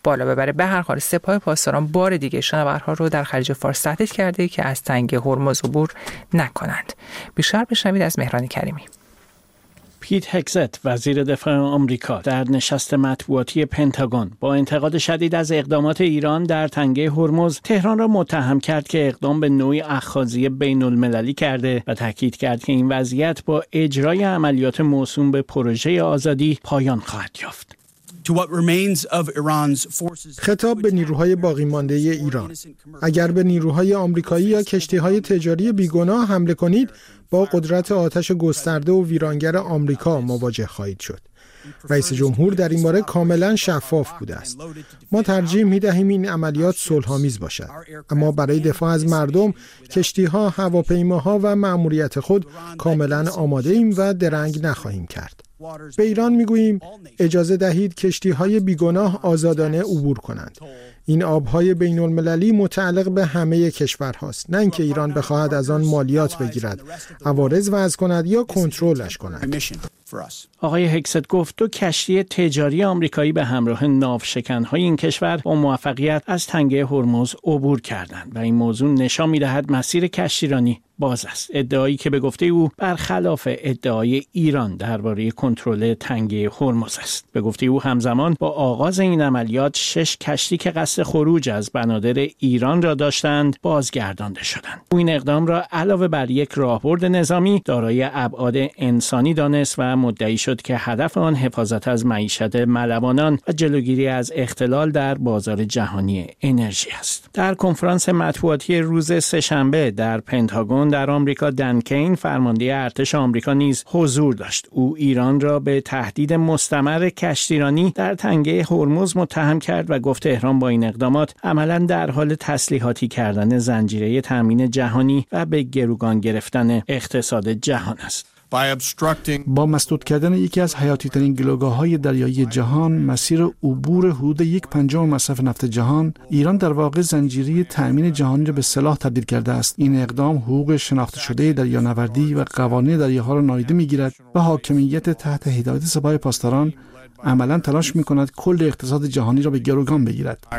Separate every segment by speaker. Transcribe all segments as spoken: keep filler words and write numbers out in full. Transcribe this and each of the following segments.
Speaker 1: بالا ببره. به هر حال سپاه پاسداران بار دیگه شناورها رو در خلیج فارس تهدید کرده که از تنگه هرمز عبور نکنند. بیشتر بشنوید از مهران کریمی.
Speaker 2: پیت هگزت وزیر دفاع آمریکا در نشست مطبوعاتی پنتاگون با انتقاد شدید از اقدامات ایران در تنگه هرمز تهران را متهم کرد که اقدام به نوعی اخاذی بین المللی کرده و تاکید کرد که این وضعیت با اجرای عملیات موسوم به پروژه آزادی پایان خواهد یافت.
Speaker 3: خطاب به نیروهای باقی مانده ایران: اگر به نیروهای آمریکایی یا کشتی‌های تجاری بیگناه حمله کنید، با قدرت آتش گسترده و ویرانگر آمریکا مواجه خواهید شد. رئیس جمهور در این باره کاملا شفاف بوده است. ما ترجیح می‌دهیم این عملیات صلح‌آمیز باشد، اما برای دفاع از مردم، کشتی‌ها، هواپیماها و مأموریت خود کاملا آماده ایم و درنگ نخواهیم کرد. به ایران میگوییم اجازه دهید کشتی‌های بیگناه آزادانه عبور کنند. این آب‌های بین المللی متعلق به همه کشورهاست، نه اینکه ایران بخواهد از آن مالیات بگیرد، عوارض وضع کند یا کنترلش کند.
Speaker 2: آقای هگزت گفت دو کشتی تجاری آمریکایی به همراه ناوشکن‌های این کشور با موفقیت از تنگه هرمز عبور کردند و این موضوع نشان می‌دهد مسیر کشتیرانی باز است. ادعایی که به گفته او برخلاف ادعای ایران درباره کنترل تنگه هرمز است. به گفته او همزمان با آغاز این عملیات شش کشتی که قصد خروج از بنادر ایران را داشتند بازگردانده شدند. او این اقدام را علاوه بر یک راهبرد نظامی دارای ابعاد انسانی دانست و مدعی شد که هدف آن حفاظت از معیشت ملوانان و جلوگیری از اختلال در بازار جهانی انرژی است. در کنفرانس مطبوعاتی روز سه‌شنبه در پنتاگون در آمریکا، دن کین فرمانده ارتش آمریکا نیز حضور داشت. او ایران را به تهدید مستمر کشتیرانی در تنگه هرمز متهم کرد و گفت تهران با این اقدامات عملاً در حال تسلیحاتی کردن زنجیره تامین جهانی و به گروگان گرفتن اقتصاد جهان است.
Speaker 4: با مسدود کردن یکی از حیاتی ترین گلوگاه‌های دریایی جهان، مسیر عبور حدود یک پنجم مصرف نفت جهان، ایران در واقع زنجیره تأمین جهانی را به سلاح تبدیل کرده است. این اقدام حقوق شناخته شده دریانوردی و قوانین دریاها را نادیده می‌گیرد و حاکمیت تحت هدایت سپاه پاسداران عملاً تلاش می‌کند کل اقتصاد جهانی را به گروگان بگیرد.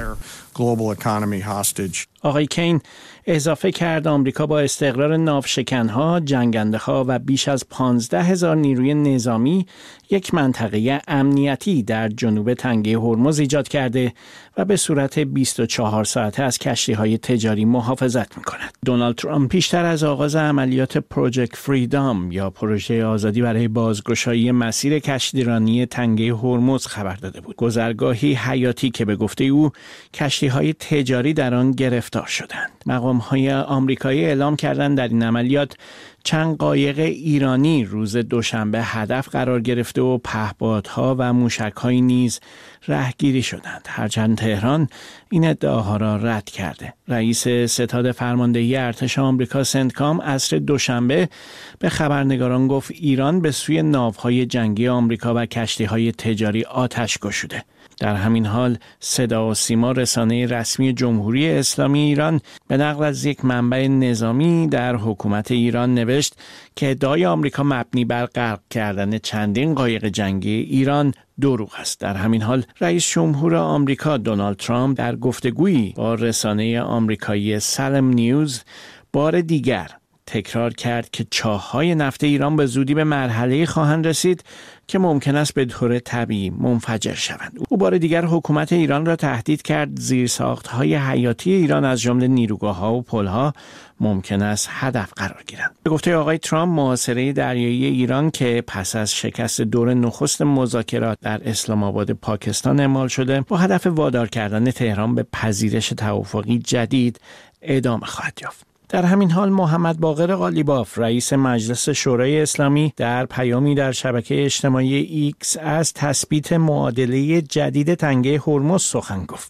Speaker 2: آقای کین اضافه کرد آمریکا با استقرار ناوشکن‌ها، جنگنده‌ها و بیش از پانزده هزار نیروی نظامی یک منطقه امنیتی در جنوب تنگه هرمز ایجاد کرده و به صورت بیست و چهار ساعته از کشتی‌های تجاری محافظت می‌کند. دونالد ترامپ پیشتر از آغاز عملیات پروژه فریدام یا پروژه آزادی برای بازگشایی مسیر کشتیرانی تنگه هرمز خبر داده بود. گذرگاهی حیاتی که به گفته او کشتی‌های تجاری در آن گرفتار شدند. مقام‌های آمریکایی اعلام کردند در این عملیات چند قایق ایرانی روز دوشنبه هدف قرار گرفته و پهپادها و موشک‌های نیز رهگیری شدند. هرچند تهران این ادعاها را رد کرده. رئیس ستاد فرماندهی ارتش آمریکا سنتکام عصر دوشنبه به خبرنگاران گفت ایران به سوی ناوهای جنگی آمریکا و کشتی‌های تجاری آتش گشوده. در همین حال صدا و سیما رسانه رسمی جمهوری اسلامی ایران به نقل از یک منبع نظامی در حکومت ایران نوشت که ادعای آمریکا مبنی بر غرق کردن چندین قایق جنگی ایران دروغ است. در همین حال رئیس جمهور آمریکا دونالد ترامپ در گفتگویی با رسانه آمریکایی سالم نیوز بار دیگر تکرار کرد که چاه‌های نفت ایران به زودی به مرحله‌ای خواهند رسید که ممکن است به طور طبیعی منفجر شوند. او بار دیگر حکومت ایران را تهدید کرد زیرساخت‌های حیاتی ایران از جمله نیروگاه‌ها و پل‌ها ممکن است هدف قرار گیرند. به گفته آقای ترامپ، محاصره دریایی ایران که پس از شکست دور نخست مذاکرات در اسلام آباد پاکستان اعمال شده، با هدف وادار کردن تهران به پذیرش توافقی جدید ادامه خواهد یافت. در همین حال محمد باقر قالیباف رئیس مجلس شورای اسلامی در پیامی در شبکه اجتماعی ایکس از تثبیت معادله جدید تنگه هرمز سخن گفت.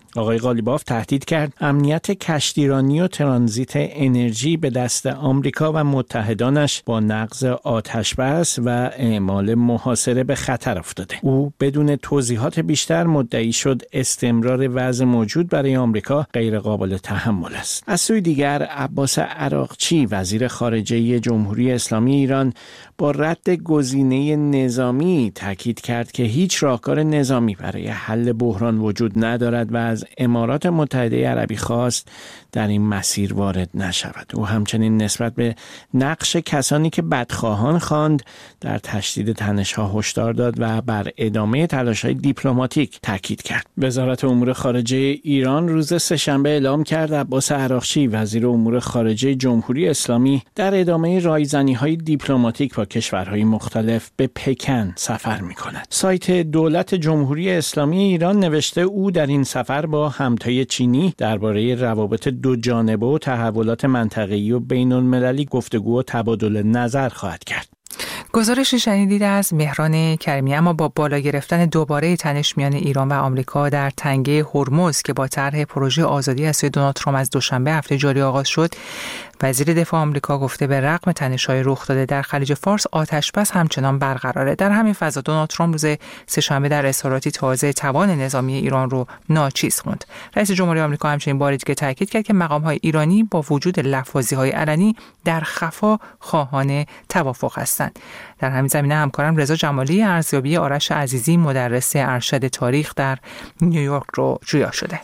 Speaker 2: آقای غالیباف تهدید کرد امنیت کشتیرانی و ترانزیت انرژی به دست آمریکا و متحدانش با نقض آتشبس و اعمال محاصره به خطر افتاده. او بدون توضیحات بیشتر مدعی شد استمرار وضع موجود برای آمریکا غیر قابل تحمل است. از سوی دیگر عباس عراقچی وزیر خارجه جمهوری اسلامی ایران با رد گزینه نظامی تاکید کرد که هیچ راهکار نظامی برای حل بحران وجود ندارد و از امارات متحده عربی خواست در این مسیر وارد نشود. او همچنین نسبت به نقش کسانی که بدخواهان خواند در تشدید تنش‌ها هشدار داد و بر ادامه تلاش‌های دیپلماتیک تاکید کرد. وزارت امور خارجه ایران روز سه‌شنبه اعلام کرد عباس عراقچی وزیر امور خارجه جمهوری اسلامی در ادامه رایزنی‌های دیپلماتیک با کشورهای مختلف به پکن سفر می‌کند. سایت دولت جمهوری اسلامی ایران نوشته او در این سفر با همتای چینی درباره روابط دو جانبه و تحولات منطقه‌ای و بین‌المللی گفتگو و تبادل نظر خواهد کرد.
Speaker 1: گزارشی شنیدید از مهران کریمی. اما با بالا گرفتن دوباره تنش میان ایران و آمریکا در تنگه هرمز که با طرح پروژه آزادی از سوی دونالد ترامپ از دوشنبه هفته جاری آغاز شد، وزیر دفاع آمریکا گفته به رغم تنش‌های رخ داده در خلیج فارس آتشبس همچنان برقراره. در همین فضا دونالد ترامپ روز سه‌شنبه در اظهاراتی تازه توان نظامی ایران رو ناچیز خوند. رئیس جمهوری آمریکا همچنین بار دیگه تاکید کرد که مقام‌های ایرانی با وجود لفاظی‌های علنی در خفا خواهان توافق هستند. در همین زمینه همکارم رضا جمالی ارزیابی آرش عزیزی مدرس ارشد تاریخ در نیویورک رو جویا شده.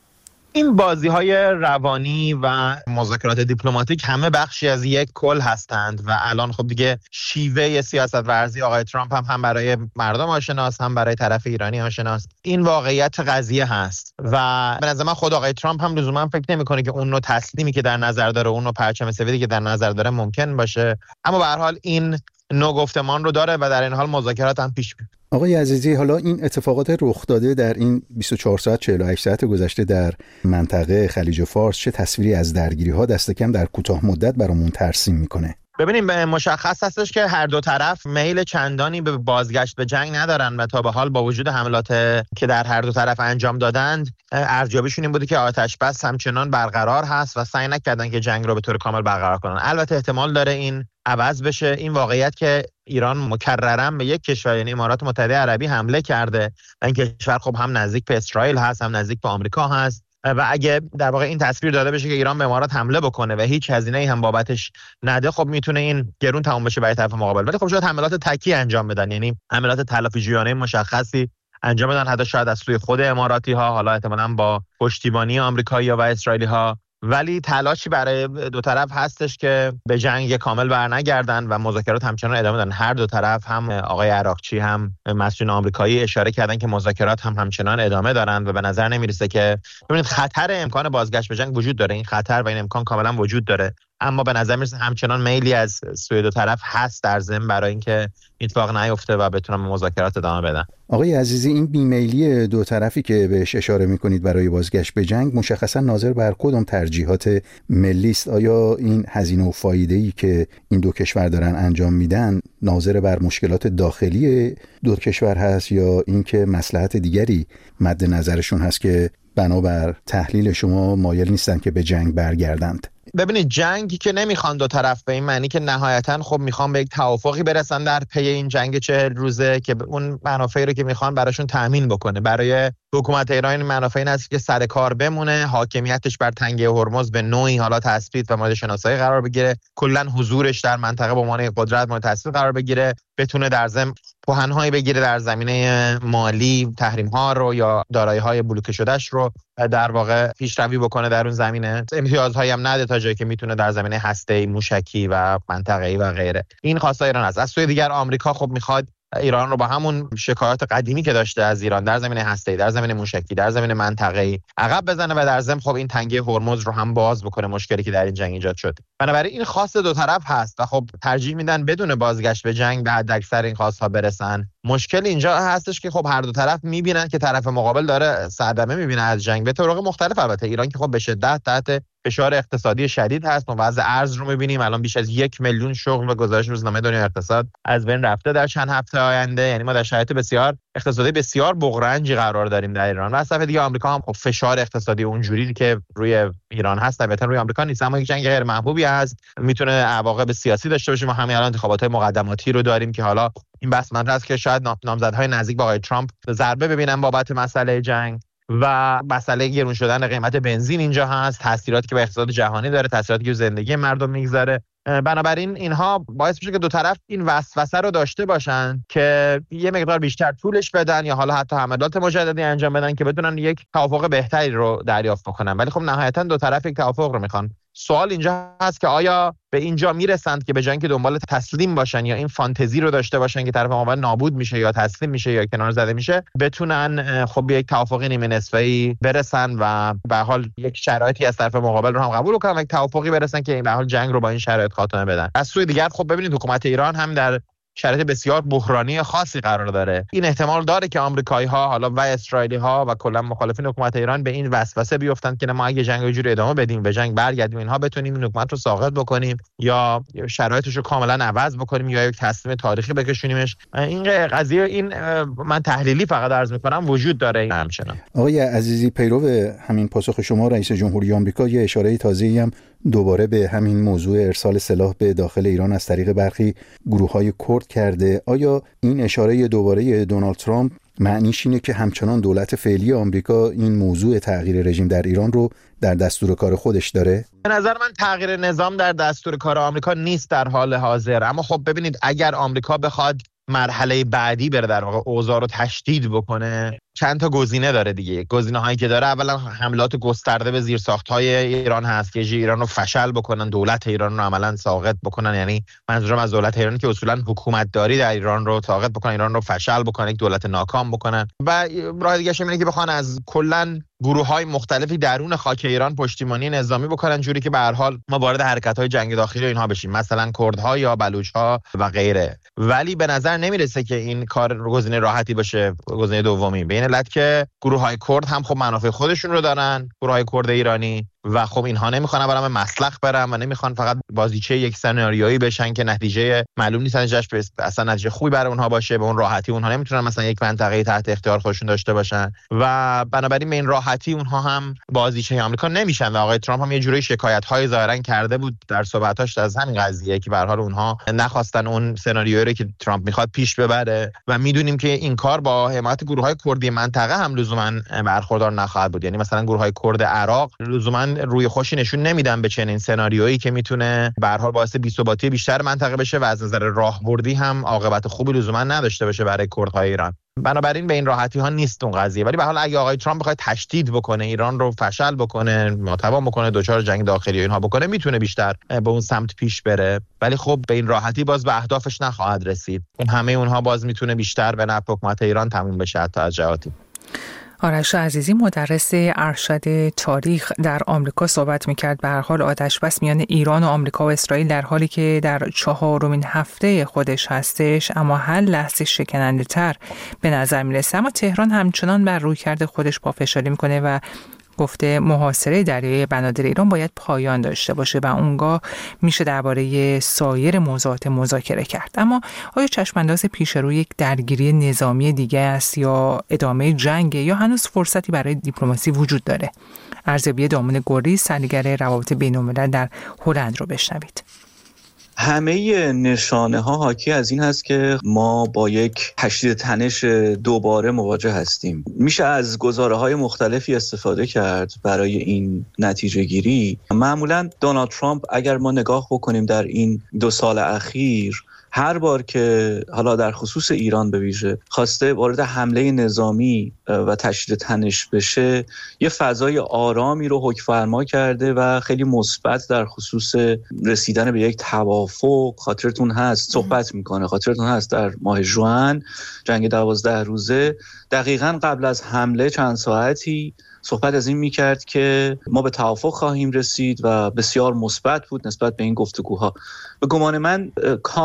Speaker 5: این بازی‌های روانی و مذاکرات دیپلماتیک همه بخشی از یک کل هستند و الان خب دیگه شیوه سیاست ورزی آقای ترامپ هم هم برای مردم آشناست هم برای طرف ایرانی آشناست. این واقعیت قضیه هست و به نظر من خود آقای ترامپ هم لزوما فکر نمی‌کنه که اون نوع تسلیمی که در نظر داره، اون نوع پرچم سفیدی که در نظر داره ممکن باشه، اما به هر حال این نوع گفتمان رو داره و در این حال مذاکرات هم پیش میره.
Speaker 6: آقای عزیزی، حالا این اتفاقات رخ داده در این بیست و چهار ساعت چهل و هشت ساعت گذشته در منطقه خلیج فارس چه تصویری از درگیری‌ها دست کم در کوتاه مدت برامون ترسیم میکنه؟
Speaker 5: ببینیم مشخص هستش که هر دو طرف میل چندانی به بازگشت به جنگ ندارن و تا به حال با وجود حملات که در هر دو طرف انجام دادند ارزیابیشون این بوده که آتش بس همچنان برقرار هست و سعی نکردن که جنگ رو به طور کامل برقرار کنن. البته احتمال داره این عوض بشه. این واقعیت که ایران مکررن به یک کشور یعنی امارات متحده عربی حمله کرده و این کشور خب هم نزدیک به اسرائیل هست هم نزدیک به آمریکا هست و اگه در واقع این تصویر داده بشه که ایران به امارات حمله بکنه و هیچ هزینه‌ای هم بابتش نده، خب میتونه این گرون تمام بشه برای طرف مقابل. ولی خب شاید حملات تکی انجام بدن، یعنی حملات تلافی‌جویانه مشخصی انجام بدن، حتی شاید از سوی خود اماراتی ها، حالا احتمالاً با پشتیبانی آمریکایی‌ها و اسرائیلی ها. ولی تلاشی برای دو طرف هستش که به جنگ کامل برنگردن و مذاکرات همچنان ادامه دادن. هر دو طرف هم آقای عراقچی هم مسئولین آمریکایی اشاره کردن که مذاکرات هم همچنان ادامه دارن و به نظر نمیرسه که ببینید خطر امکان بازگشت به جنگ وجود داره. این خطر و این امکان کاملا وجود داره، اما به نظر میرسه همچنان میلی از سوی دو طرف هست در ضمن برای اینکه اتفاق نیفته و بتونن مذاکرات ادامه بدن.
Speaker 6: آقای عزیزی، این بیمیلی دو طرفی که بهش اشاره میکنید برای بازگشت به جنگ مشخصا ناظر بر کدوم ترجیحات ملی است؟ آیا این هزینه و فایده‌ای که این دو کشور دارن انجام میدن ناظر بر مشکلات داخلی دو کشور هست یا اینکه مصلحت دیگری مد نظرشون هست که بنابر تحلیل شما مایل نیستن که به جنگ برگردند؟
Speaker 5: ببینید جنگی که نمیخوان دو طرف، به این معنی که نهایتاً خب میخوان به یک توافقی برسن در پی این جنگ چهل روزه که اون منافعی رو که میخوان براشون تامین بکنه. برای حکومت ایران این منافع این است که سر کار بمونه، حاکمیتش بر تنگه هرمز به نوعی حالا تثبیت و مورد شناسایی قرار بگیره، کلا حضورش در منطقه به عنوان قدرت مورد تثبیت قرار بگیره، بتونه در ضمن پوهن‌هایی بگیره در زمینه مالی، تحریم‌ها رو یا دارایی‌های بلوکه شدهش رو در واقع پیشروی بکنه در اون زمینه، امتیازهایی هم نده تا جایی که میتونه در زمینه هسته‌ای، موشکی و منطقه‌ای و غیره. این خواسته ایران است. از سوی دیگر آمریکا خب میخواد ایران رو با همون شکایات قدیمی که داشته از ایران در زمینه هسته‌ای، در زمینه موشکی، در زمینه منطقه‌ای عقب بزنه و در ضمن خب این تنگه هرمز رو هم باز بکنه، مشکلی که در این جنگ ایجاد شد. بنابراین این خواست دو طرف هست و خب ترجیح میدن بدون بازگشت به جنگ به حداکثر این خواست‌ها برسن. مشکل اینجا هستش که خب هر دو طرف میبینن که طرف مقابل داره صدمه میبینه از جنگ به طرق مختلف. البته ایران که خب به شدت تحت فشار اقتصادی شدید هست. ما وضع ارز رو میبینیم، الان بیش از یک میلیون شغل و گزارش روزنامه دنیا اقتصاد از بین رفته در چند هفته آینده. یعنی ما در شرایط بسیار اقتصادی بسیار بغرنجی قرار داریم در ایران و از طرف دیگه آمریکا هم خب فشار اقتصادی اونجوری که روی ایران هست البته روی آمریکا نیست، اما یک جنگ غیر محبوبی هست، میتونه عواقب سیاسی داشته باشه. ما همین الان انتخابات مقدماتی رو داریم که حالا این بحث مطرح است که شاید نامزدهای نزدیک با آقای ترامپ ضربه ببینن بابت مسئله جنگ و مسئله گرون شدن قیمت بنزین اینجا هست، تاثیراتی که به اقتصاد جهانی داره، تاثیراتی که زندگی مردم میگذاره. بنابراین اینها باعث میشه که دو طرف این وسوسه رو داشته باشن که یه مقدار بیشتر طولش بدن یا حالا حتی حملات مجددی انجام بدن که بتونن یک توافق بهتری رو دریافت بکنن. ولی خب نهایتا دو طرف یک توافق رو میخوان. سوال اینجا هست که آیا به اینجا میرسند که به جای اینکه دنبال تسلیم باشن یا این فانتزی رو داشته باشن که طرف مقابل نابود میشه یا تسلیم میشه یا کنار زده میشه، بتونن خب به یک توافق نیمه نصفه‌ای برسن و به حال یک شرایطی از طرف مقابل رو هم قبول کنن و یک توافقی برسن که به حال جنگ رو با این شرایط خاتمه بدن. از سوی دیگر خب ببینید حکومت ایران هم در شرایط بسیار بحرانی خاصی قرار داره. این احتمال داره که آمریکایی‌ها حالا و اسرائیلی‌ها و کلا مخالفین حکومت ایران به این وسوسه بیفتند که ما اگه جنگ اینجوری ادامه بدیم، به جنگ برگردیم، اینها بتونیم این حکومت رو ساقط بکنیم یا شرایطش رو کاملا عوض بکنیم یا یک تصمیم تاریخی بکشونیمش. این قضیه این من تحلیلی فقط عرض می‌کنم وجود داره. همچنان
Speaker 6: آقای عزیزی، پیرو همین پاسخ شما رئیس جمهوری آمریکا یه اشاره تازه‌ای هم دوباره به همین موضوع ارسال سلاح به داخل ایران از طریق برخی گروه‌های کرد کرده. آیا این اشاره دوباره دونالد ترامپ معنیش اینه که همچنان دولت فعلی آمریکا این موضوع تغییر رژیم در ایران رو در دستور کار خودش داره؟
Speaker 5: به نظر من تغییر نظام در دستور کار آمریکا نیست در حال حاضر، اما خب ببینید اگر آمریکا بخواد مرحله بعدی بره در واقع اوضاع رو تشدید بکنه، چند تا گزینه داره دیگه. گزینه هایی که داره اولا حملات گسترده به زیرساخت‌های ایران هست که ایران رو فشل بکنن، دولت ایران رو عملاً ساقط بکنن. یعنی منظورم از دولت ایران که اصولاً حکومت داری در ایران رو ساقط بکنن، ایران رو فشل بکنن، یک دولت ناکام بکنن. و راه دیگه اش اینه که بخوان از کلاً گروه‌های مختلفی درون خاک ایران پشتیبانی نظامی بکنن، جوری که به هر حال ما وارد حرکت‌های جنگ داخلی اینها بشیم، مثلا کردها یا بلوچ‌ها و غیره. ولی به نظر نمیرسه که این کار گزینه راحتی باشه، گزینه دومی، به این علت که گروه‌های کرد هم خب منافع خودشون رو دارن، گروه‌های کرد ایرانی، و خب اینها نمیخوان برام مسلخ برن و نمیخوان فقط بازیچه یک سناریویی بشن که نتیجه معلوم نیست نتیجهش اصلا نتیجه خوبی برای اونها باشه. به اون راحتی اونها نمیتونن مثلا یک منطقه تحت اختیار خودشون داشته باشن و بنابراین به این راحتی اونها هم بازیچه آمریکا نمیشن. و آقای ترامپ هم یه جوری شکایت‌های ظاهرا کرده بود در صحبتاش از همین قضیه که به هر حال اونها نخواستن اون سناریویی رو که ترامپ میخواد پیش ببره و میدونیم که این کار با حمایت گروه‌های کردی منطقه هم لزوما برخوردار نخواهد بود. یعنی مثلا گروه‌های کرد عراق لزوما روی خوشی نشون نمیدن به چنین سناریویی که میتونه به هر حال باعث بی‌ثباتی بیشتر منطقه بشه و از نظر راهبردی هم عاقبت خوبی لزوما نداشته باشه برای کردهای ایران. بنابراین به این راحتی ها نیست اون قضیه. ولی به هر حال اگه آقای ترامپ بخواد تشدید بکنه، ایران رو فشل بکنه، ناتوان بکنه، دچار جنگ داخلی اینها بکنه، میتونه بیشتر به اون سمت پیش بره. ولی خب به این راحتی باز به اهدافش نخواهد رسید. همه اونها باز میتونه بیشتر به نفع حکومت ایران تموم بشه حتی از جهاتی.
Speaker 1: آرش عزیزی مدرس ارشد تاریخ در آمریکا صحبت میکرد. به هر حال آتش بس میان ایران و آمریکا و اسرائیل در حالی که در چهارمین هفته خودش هستش، اما هر لحظه شکننده تر به نظر میرسه. اما تهران همچنان بر رویکرد خودش پافشاری میکنه و گفته محاصره دریای بنادر ایران باید پایان داشته باشه و اونگاه میشه درباره سایر موضوعات مذاکره کرد. اما آیا چشمانداز پیش روی یک درگیری نظامی دیگه است یا ادامه جنگ یا هنوز فرصتی برای دیپلماسی وجود داره؟ ارزیابی دامون گوری، سرلیگر روابط بین‌الملل در هلند رو بشنوید.
Speaker 7: همه نشانه ها حاکی از این هست که ما با یک تشدید تنش دوباره مواجه هستیم. میشه از گزاره های مختلفی استفاده کرد برای این نتیجه گیری. معمولا دونالد ترامپ اگر ما نگاه بکنیم در این دو سال اخیر، هر بار که حالا در خصوص ایران به ویژه خواسته وارد حمله نظامی و تشدید تنش بشه، یه فضای آرامی رو حکم فرما کرده و خیلی مثبت در خصوص رسیدن به یک توافق. خاطرتون هست صحبت میکنه، خاطرتون هست در ماه ژوئن جنگ دوازده روزه دقیقاً قبل از حمله چند ساعتی صحبت از این میکرد که ما به توافق خواهیم رسید و بسیار مثبت بود نسبت به این گفتگوها. به گمان من کاملا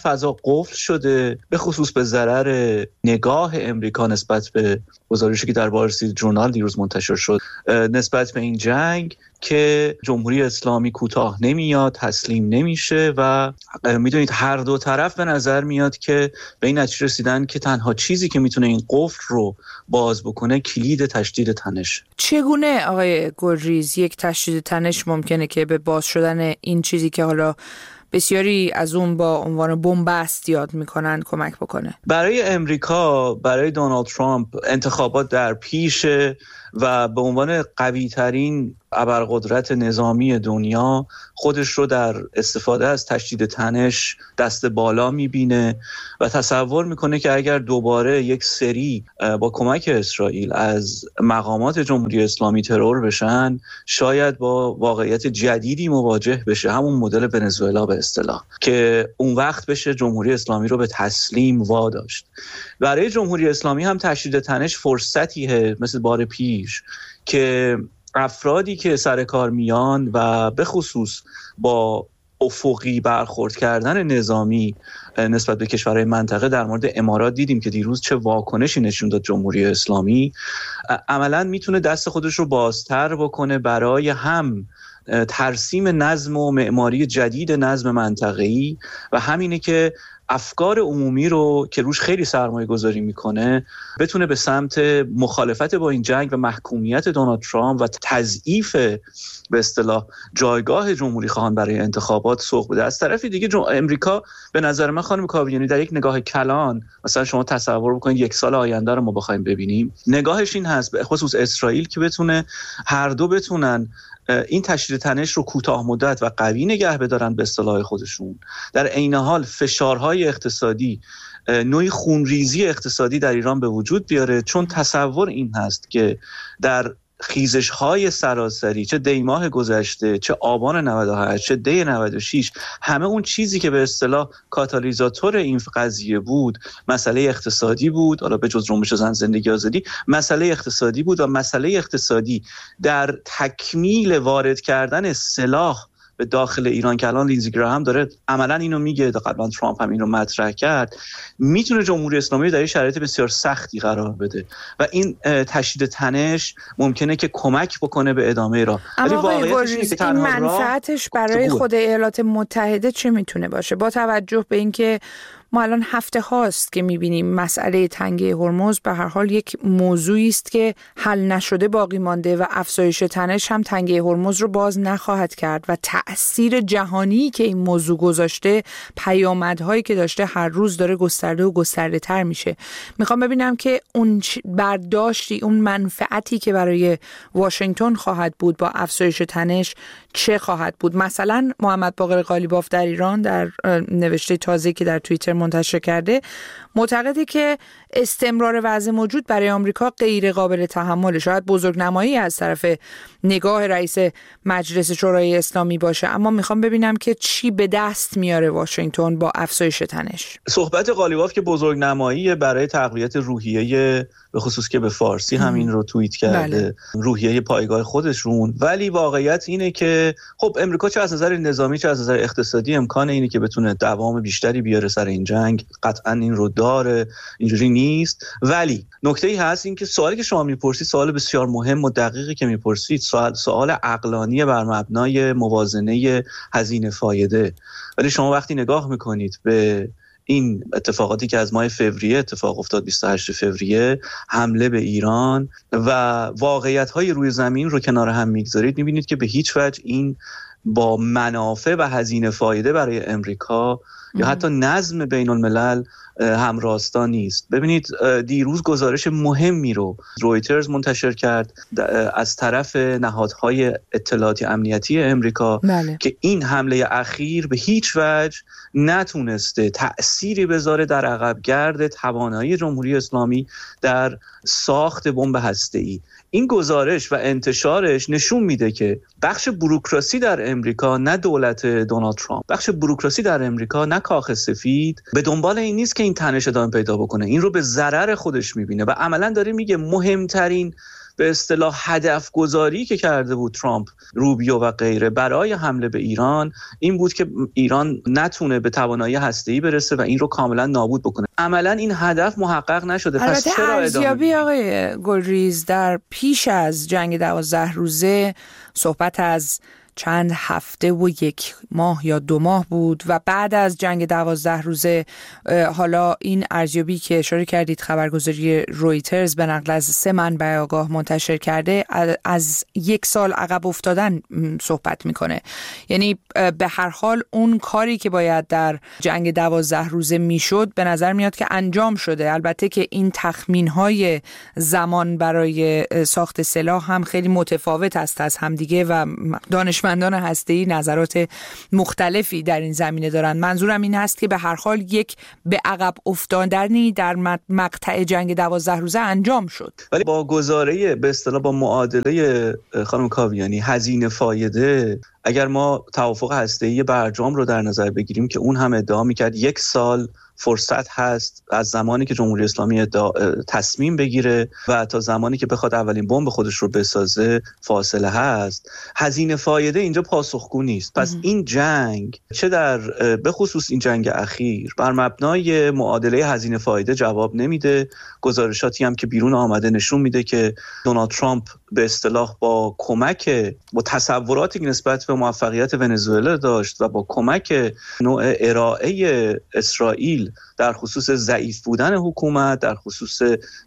Speaker 7: فضا قفل شده، به خصوص به ضرر نگاه امریکا نسبت به گزارشی که در وال استریت جورنال دیروز منتشر شد نسبت به این جنگ که جمهوری اسلامی کوتاه نمیاد، تسلیم نمیشه و میدونید هر دو طرف به نظر میاد که به این نتیجه رسیدن که تنها چیزی که میتونه این قفل رو باز بکنه کلید تشدید تنش.
Speaker 8: چگونه آقای گلریز یک تشدید تنش ممکنه که به باز شدن این چیزی که حالا بسیاری از اون با عنوان بنبست یاد میکنن کمک بکنه؟
Speaker 7: برای امریکا، برای دونالد ترامپ انتخابات در پیشه و به عنوان قوی ترین ابرقدرت نظامی دنیا خودش رو در استفاده از تشدید تنش دست بالا میبینه و تصور میکنه که اگر دوباره یک سری با کمک اسرائیل از مقامات جمهوری اسلامی ترور بشن، شاید با واقعیت جدیدی مواجه بشه، همون مدل ونزوئلا به اصطلاح، که اون وقت بشه جمهوری اسلامی رو به تسلیم واداشت. برای جمهوری اسلامی هم تشدید تنش فرصتیه مثل بار پیش که افرادی که سر کار میان و به خصوص با افقی برخورد کردن نظامی نسبت به کشورهای منطقه، در مورد امارات دیدیم که دیروز چه واکنشی نشون داد جمهوری اسلامی، عملاً میتونه دست خودش رو بازتر بکنه برای هم ترسیم نظم و معماری جدید نظم منطقه‌ای و همینه که افکار عمومی رو که روش خیلی سرمایه گذاری میکنه بتونه به سمت مخالفت با این جنگ و محکومیت دونالد ترامپ و تضعیف به اصطلاح جایگاه جمهوری خواهان برای انتخابات سوق بده. از طرفی دیگه جم... امریکا به نظر من خانم کاویانی در یک نگاه کلان، مثلا شما تصور بکنید یک سال آینده رو ما بخوایم ببینیم، نگاهش این هست به خصوص اسرائیل که بتونه هر دو بتونن این تشدید تنش رو کوتاه مدت و قوی نگه بدارن به اصطلاح خودشون، در عین حال فشارهای اقتصادی، نوعی خونریزی اقتصادی در ایران به وجود بیاره، چون تصور این هست که در خیزش‌های سراسری، چه دی ماه گذشته، چه آبان نود و هشت، چه دی نود و شش، همه اون چیزی که به اصطلاح کاتالیزاتور این قضیه بود مسئله اقتصادی بود، حالا به جز جنبش زن زندگی آزادی، مسئله اقتصادی بود و مسئله اقتصادی در تکمیل وارد کردن سلاح به داخل ایران که الان لینزی گراهام داره عملا اینو میگه، قبلا ترامپ هم اینو مطرح کرد، میتونه جمهوری اسلامی در این شرایط بسیار سختی قرار بده و این تشدید تنش ممکنه که کمک بکنه به ادامه راه.
Speaker 8: ولی واقعیتش این منفعتش برای خود ایالات متحده چه میتونه باشه با توجه به اینکه ما الان هفته هاست که میبینیم مسئله تنگه هرمز به هر حال یک موضوعی است که حل نشده باقی مانده و افزایش تنش هم تنگه هرمز رو باز نخواهد کرد و تأثیر جهانی که این موضوع گذاشته، پیامدهایی که داشته هر روز داره گسترده و گسترده تر میشه. میخوام ببینم که اون برداشتی، اون منفعتی که برای واشنگتن خواهد بود با افزایش تنش چه خواهد بود. مثلا محمد باقر قالیباف در ایران در نوشته تازه‌ای که در توییتر منتشر کرده معتقده که استمرار وضع موجود برای آمریکا غیر قابل تحمله. شاید بزرگنمایی از طرف نگاه رئیس مجلس شورای اسلامی باشه، اما میخوام ببینم که چی به دست میاره واشنگتن با افزایش تنش.
Speaker 7: صحبت قالیباف که بزرگنمایی برای تقویت روحیه به خصوص که به فارسی همین رو توییت کرده، بله. روحیه پایگاه خودشون، ولی واقعیت اینه که خب امریکا چه از نظر نظامی چه از نظر اقتصادی امکان اینه که بتونه دوام بیشتری بیاره سر این جنگ، قطعا این رو داره، اینجوری نیست. ولی نکته‌ای هست این که سوالی که شما میپرسید سوال بسیار مهم و دقیقی که میپرسید، سوال سوال عقلانی بر مبنای موازنه هزینه فایده. ولی شما وقتی نگاه میکنید به این اتفاقاتی که از ماه فوریه اتفاق افتاد، بیست و هشت فوریه، حمله به ایران و واقعیت‌های روی زمین رو کنار هم میگذارید، میبینید که به هیچ وجه این با منافع و هزینه فایده برای امریکا یا حتی نظم بین الملل همراستا نیست. ببینید دیروز گزارش مهمی رو رویترز منتشر کرد از طرف نهادهای اطلاعاتی امنیتی امریکا، بله. که این حمله اخیر به هیچ وجه نتونسته تأثیری بذاره در عقبگرد توانایی جمهوری اسلامی در ساخت بمب هسته‌ای. این گزارش و انتشارش نشون میده که بخش بوروکراسی در امریکا، نه دولت دونالد ترامپ، بخش بوروکراسی در امریکا، نه کاخ سفید، به دنبال این نیست که این تنش ادامه پیدا بکنه، این رو به ضرر خودش میبینه و عملا داره میگه مهمترین به اصطلاح هدف گذاری که کرده بود ترامپ، روبیو و غیره برای حمله به ایران این بود که ایران نتونه به توانایی هسته‌ای برسه و این رو کاملا نابود بکنه. عملا این هدف محقق نشده. پس چرا
Speaker 8: ارزیابی آقای گلریز در پیش از جنگ دوازده روزه صحبت از چند هفته و یک ماه یا دو ماه بود و بعد از جنگ دوازده روزه حالا این ارزیابی که اشاره کردید خبرگزاری رویترز به نقل از سه منبع آگاه منتشر کرده از یک سال عقب افتادن صحبت میکنه. یعنی به هر حال اون کاری که باید در جنگ دوازده روزه میشد به نظر میاد که انجام شده. البته که این تخمین‌های زمان برای ساخت سلاح هم خیلی متفاوت است از همدیگه و دانشمندان هسته‌ای نظرات مختلفی در این زمینه دارن. منظورم این هست که به هر حال یک به عقب افتادنی در مقطع جنگ دوازده روزه انجام شد.
Speaker 7: ولی با گزاره به اصطلاح با معادله خانم کاویانی هزینه فایده، اگر ما توافق هسته‌ای برجام رو در نظر بگیریم که اون هم ادعا می‌کرد یک سال فرصت هست از زمانی که جمهوری اسلامی تصمیم بگیره و تا زمانی که بخواد اولین بمب خودش رو بسازه فاصله هست، هزینه فایده اینجا پاسخگو نیست. پس این جنگ چه در به خصوص این جنگ اخیر بر مبنای معادله هزینه فایده جواب نمیده. گزارشاتی هم که بیرون آمده نشون میده که دونالد ترامپ به اصطلاح با کمک با تصوراتی که نسبت به موفقیت ونزوئلا داشت و با کمک نوع ارائه اسرائیل در خصوص ضعیف بودن حکومت، در خصوص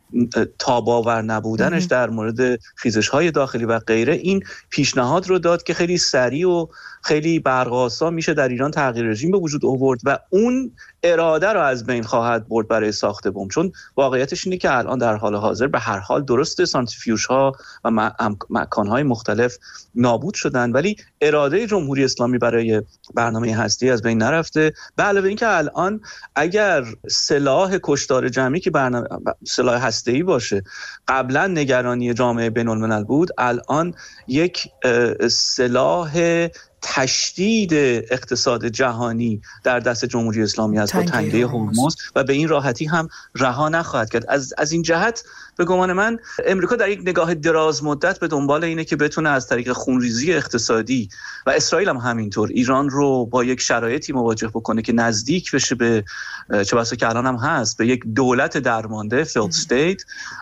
Speaker 7: تاباور نبودنش در مورد خیزش‌های داخلی و غیره، این پیشنهاد رو داد که خیلی سریع و خیلی برق‌آسا میشه در ایران تغییر رژیم به وجود آورد و اون اراده رو از بین خواهد برد برای ساخت بمب. چون واقعیتش اینه که الان در حال حاضر به هر حال درسته سانتریفیوژها و مکان‌های مختلف نابود شدن، ولی اراده جمهوری اسلامی برای برنامه هسته‌ای از بین نرفته. به علاوه اینکه الان اگر سلاح کشتار جمعی که برنامه سلاح هسته‌ای باشه قبلا نگرانی جامعه بین‌الملل بود، الان یک سلاح تشدید اقتصاد جهانی در دست جمهوری اسلامی است با تنگه هرمز و به این راحتی هم رها نخواهد کرد. از از این جهت به گمان من امریکا در یک نگاه دراز مدت به دنبال اینه که بتونه از طریق خونریزی اقتصادی و اسرائیل هم همینطور ایران رو با یک شرایطی مواجه بکنه که نزدیک بشه به چه بسا که الان هم هست به یک دولت درمانده فیلد استیت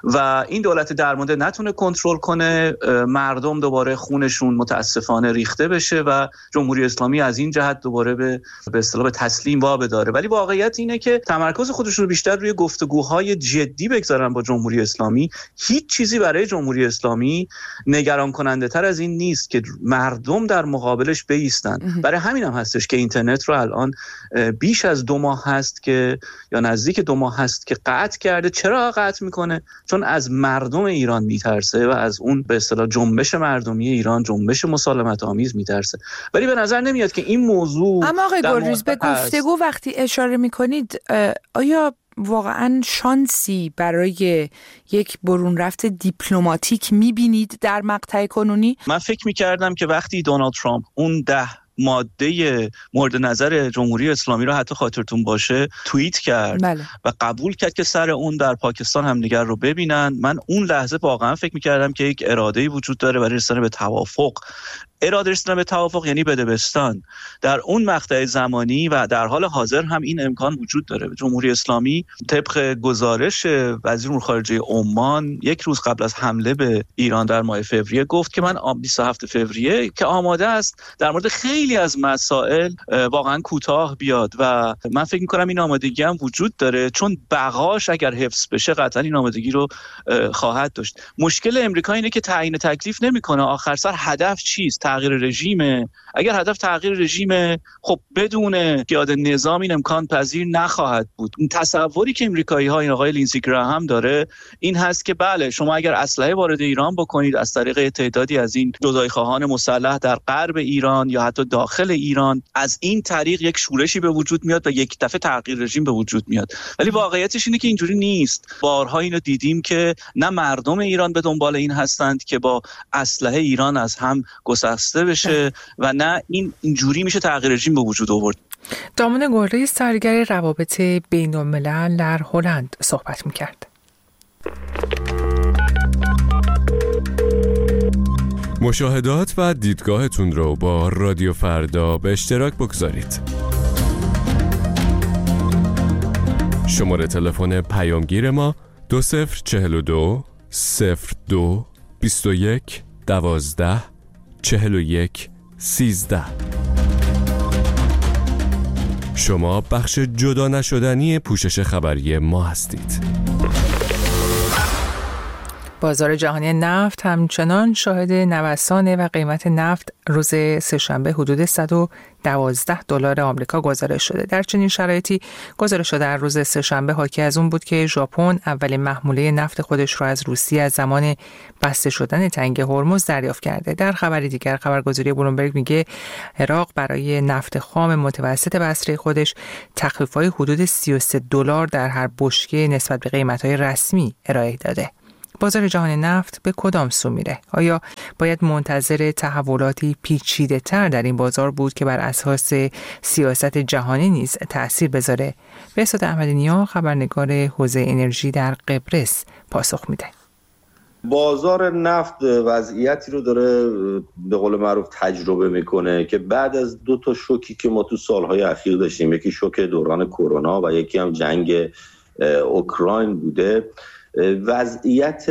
Speaker 7: و این دولت درمانده نتونه کنترل کنه، مردم دوباره خونشون متاسفانه ریخته بشه و جمهوری اسلامی از این جهت دوباره به به اصطلاح به تسلیم وابه داره. ولی واقعیت اینه که تمرکز خودشون رو بیشتر روی گفتگوهای جدی بگذارن با جمهوری اسلامی. هیچ چیزی برای جمهوری اسلامی نگران کننده تر از این نیست که مردم در مقابلش بایستن. برای همین هم هستش که اینترنت رو الان بیش از دو ماه هست که یا نزدیک دو ماه هست که قطع کرده. چرا قطع میکنه؟ چون از مردم ایران میترسه و از اون به اصطلاح جنبش مردمی ایران، جنبش مسالمت آمیز میترسه. ولی به نظر نمیاد که این موضوع.
Speaker 8: اما آقای گلریز به گفتگو وقتی اشاره میکنید، آیا واقعا شانسی برای یک برون رفت دیپلماتیک میبینید در مقطع کنونی؟
Speaker 7: من فکر میکردم که وقتی دونالد ترامپ اون ده ماده مورد نظر جمهوری اسلامی رو حتی خاطرتون باشه توییت کرد بله. و قبول کرد که سر اون در پاکستان همدیگر رو ببینن، من اون لحظه واقعا فکر میکردم که یک اراده‌ای وجود داره برای رسیدن به توافق. اراده رسیدن به توافق یعنی بدبستان. در اون مقطع زمانی و در حال حاضر هم این امکان وجود داره. جمهوری اسلامی طبق گزارش وزیر امور خارجه عمان یک روز قبل از حمله به ایران در ماه فوریه گفت که من بیست و هفتم فوریه که آماده است در مورد خیلی از مسائل واقعا کوتاه بیاد و من فکر می‌کنم این آمادگی هم وجود داره، چون بقاش اگر حفظ بشه قطعا این آمادگی رو خواهد داشت. مشکل امریکا اینه که تعیین تکلیف نمی‌کنه آخر سر هدف چیست؟ تغییر رژیم. اگر هدف تغییر رژیم، خب بدون پیاده نظام این امکان پذیر نخواهد بود. این تصوری که امریکایی‌ها این آقای لینزی گراهام داره این هست که بله شما اگر اسلحه وارد ایران بکنید از طریق تعدادی از این جدایی‌خواهان مسلح در غرب ایران یا حتی داخل ایران، از این طریق یک شورشی به وجود میاد و یک دفعه تغییر رژیم به وجود میاد. ولی واقعیتش اینه که اینجوری نیست. بارها اینو دیدیم که نه مردم ایران به دنبال این هستند که با اسلحه ایران از هم گسسته بشه و نه این اینجوری میشه تغییر رژیم به وجود آورد.
Speaker 1: دامون گلریز سرگر روابط بین الملل در هلند صحبت میکرد.
Speaker 9: مشاهدات و دیدگاهتون رو با رادیو فردا به اشتراک بگذارید. شماره تلفن پیامگیر ما دو صفر چهل و دو صفر دو بیست و یک دوازده چهل و یک سیزده. شما بخش جدا نشدنی پوشش خبری ما هستید.
Speaker 1: بازار جهانی نفت همچنان شاهد نوسان و قیمت نفت روز سه‌شنبه حدود صد و دوازده دلار آمریکا گزارش شده. در چنین شرایطی گزارش در روز سه‌شنبه حاکی از اون بود که ژاپن اولین محموله نفت خودش رو از روسیه از زمان بسته شدن تنگه هرمز دریافت کرده. در خبری دیگر خبرگزاری بلومبرگ میگه عراق برای نفت خام متوسط بصره خودش تخفیف‌های حدود سی و سه دلار در هر بشکه نسبت به قیمت‌های رسمی ارائه داده. بازار جهان نفت به کدام سو میره؟ آیا باید منتظر تحولاتی پیچیده تر در این بازار بود که بر اساس سیاست جهانی نیز تأثیر بذاره؟ بهزاد احمدی‌نیا خبرنگار حوزه انرژی در قبرس پاسخ میده.
Speaker 10: بازار نفت وضعیتی رو داره به قول معروف تجربه میکنه که بعد از دو تا شوکی که ما تو سالهای اخیر داشتیم، یکی شوک دوران کرونا و یکی هم جنگ اوکراین بوده، وضعیت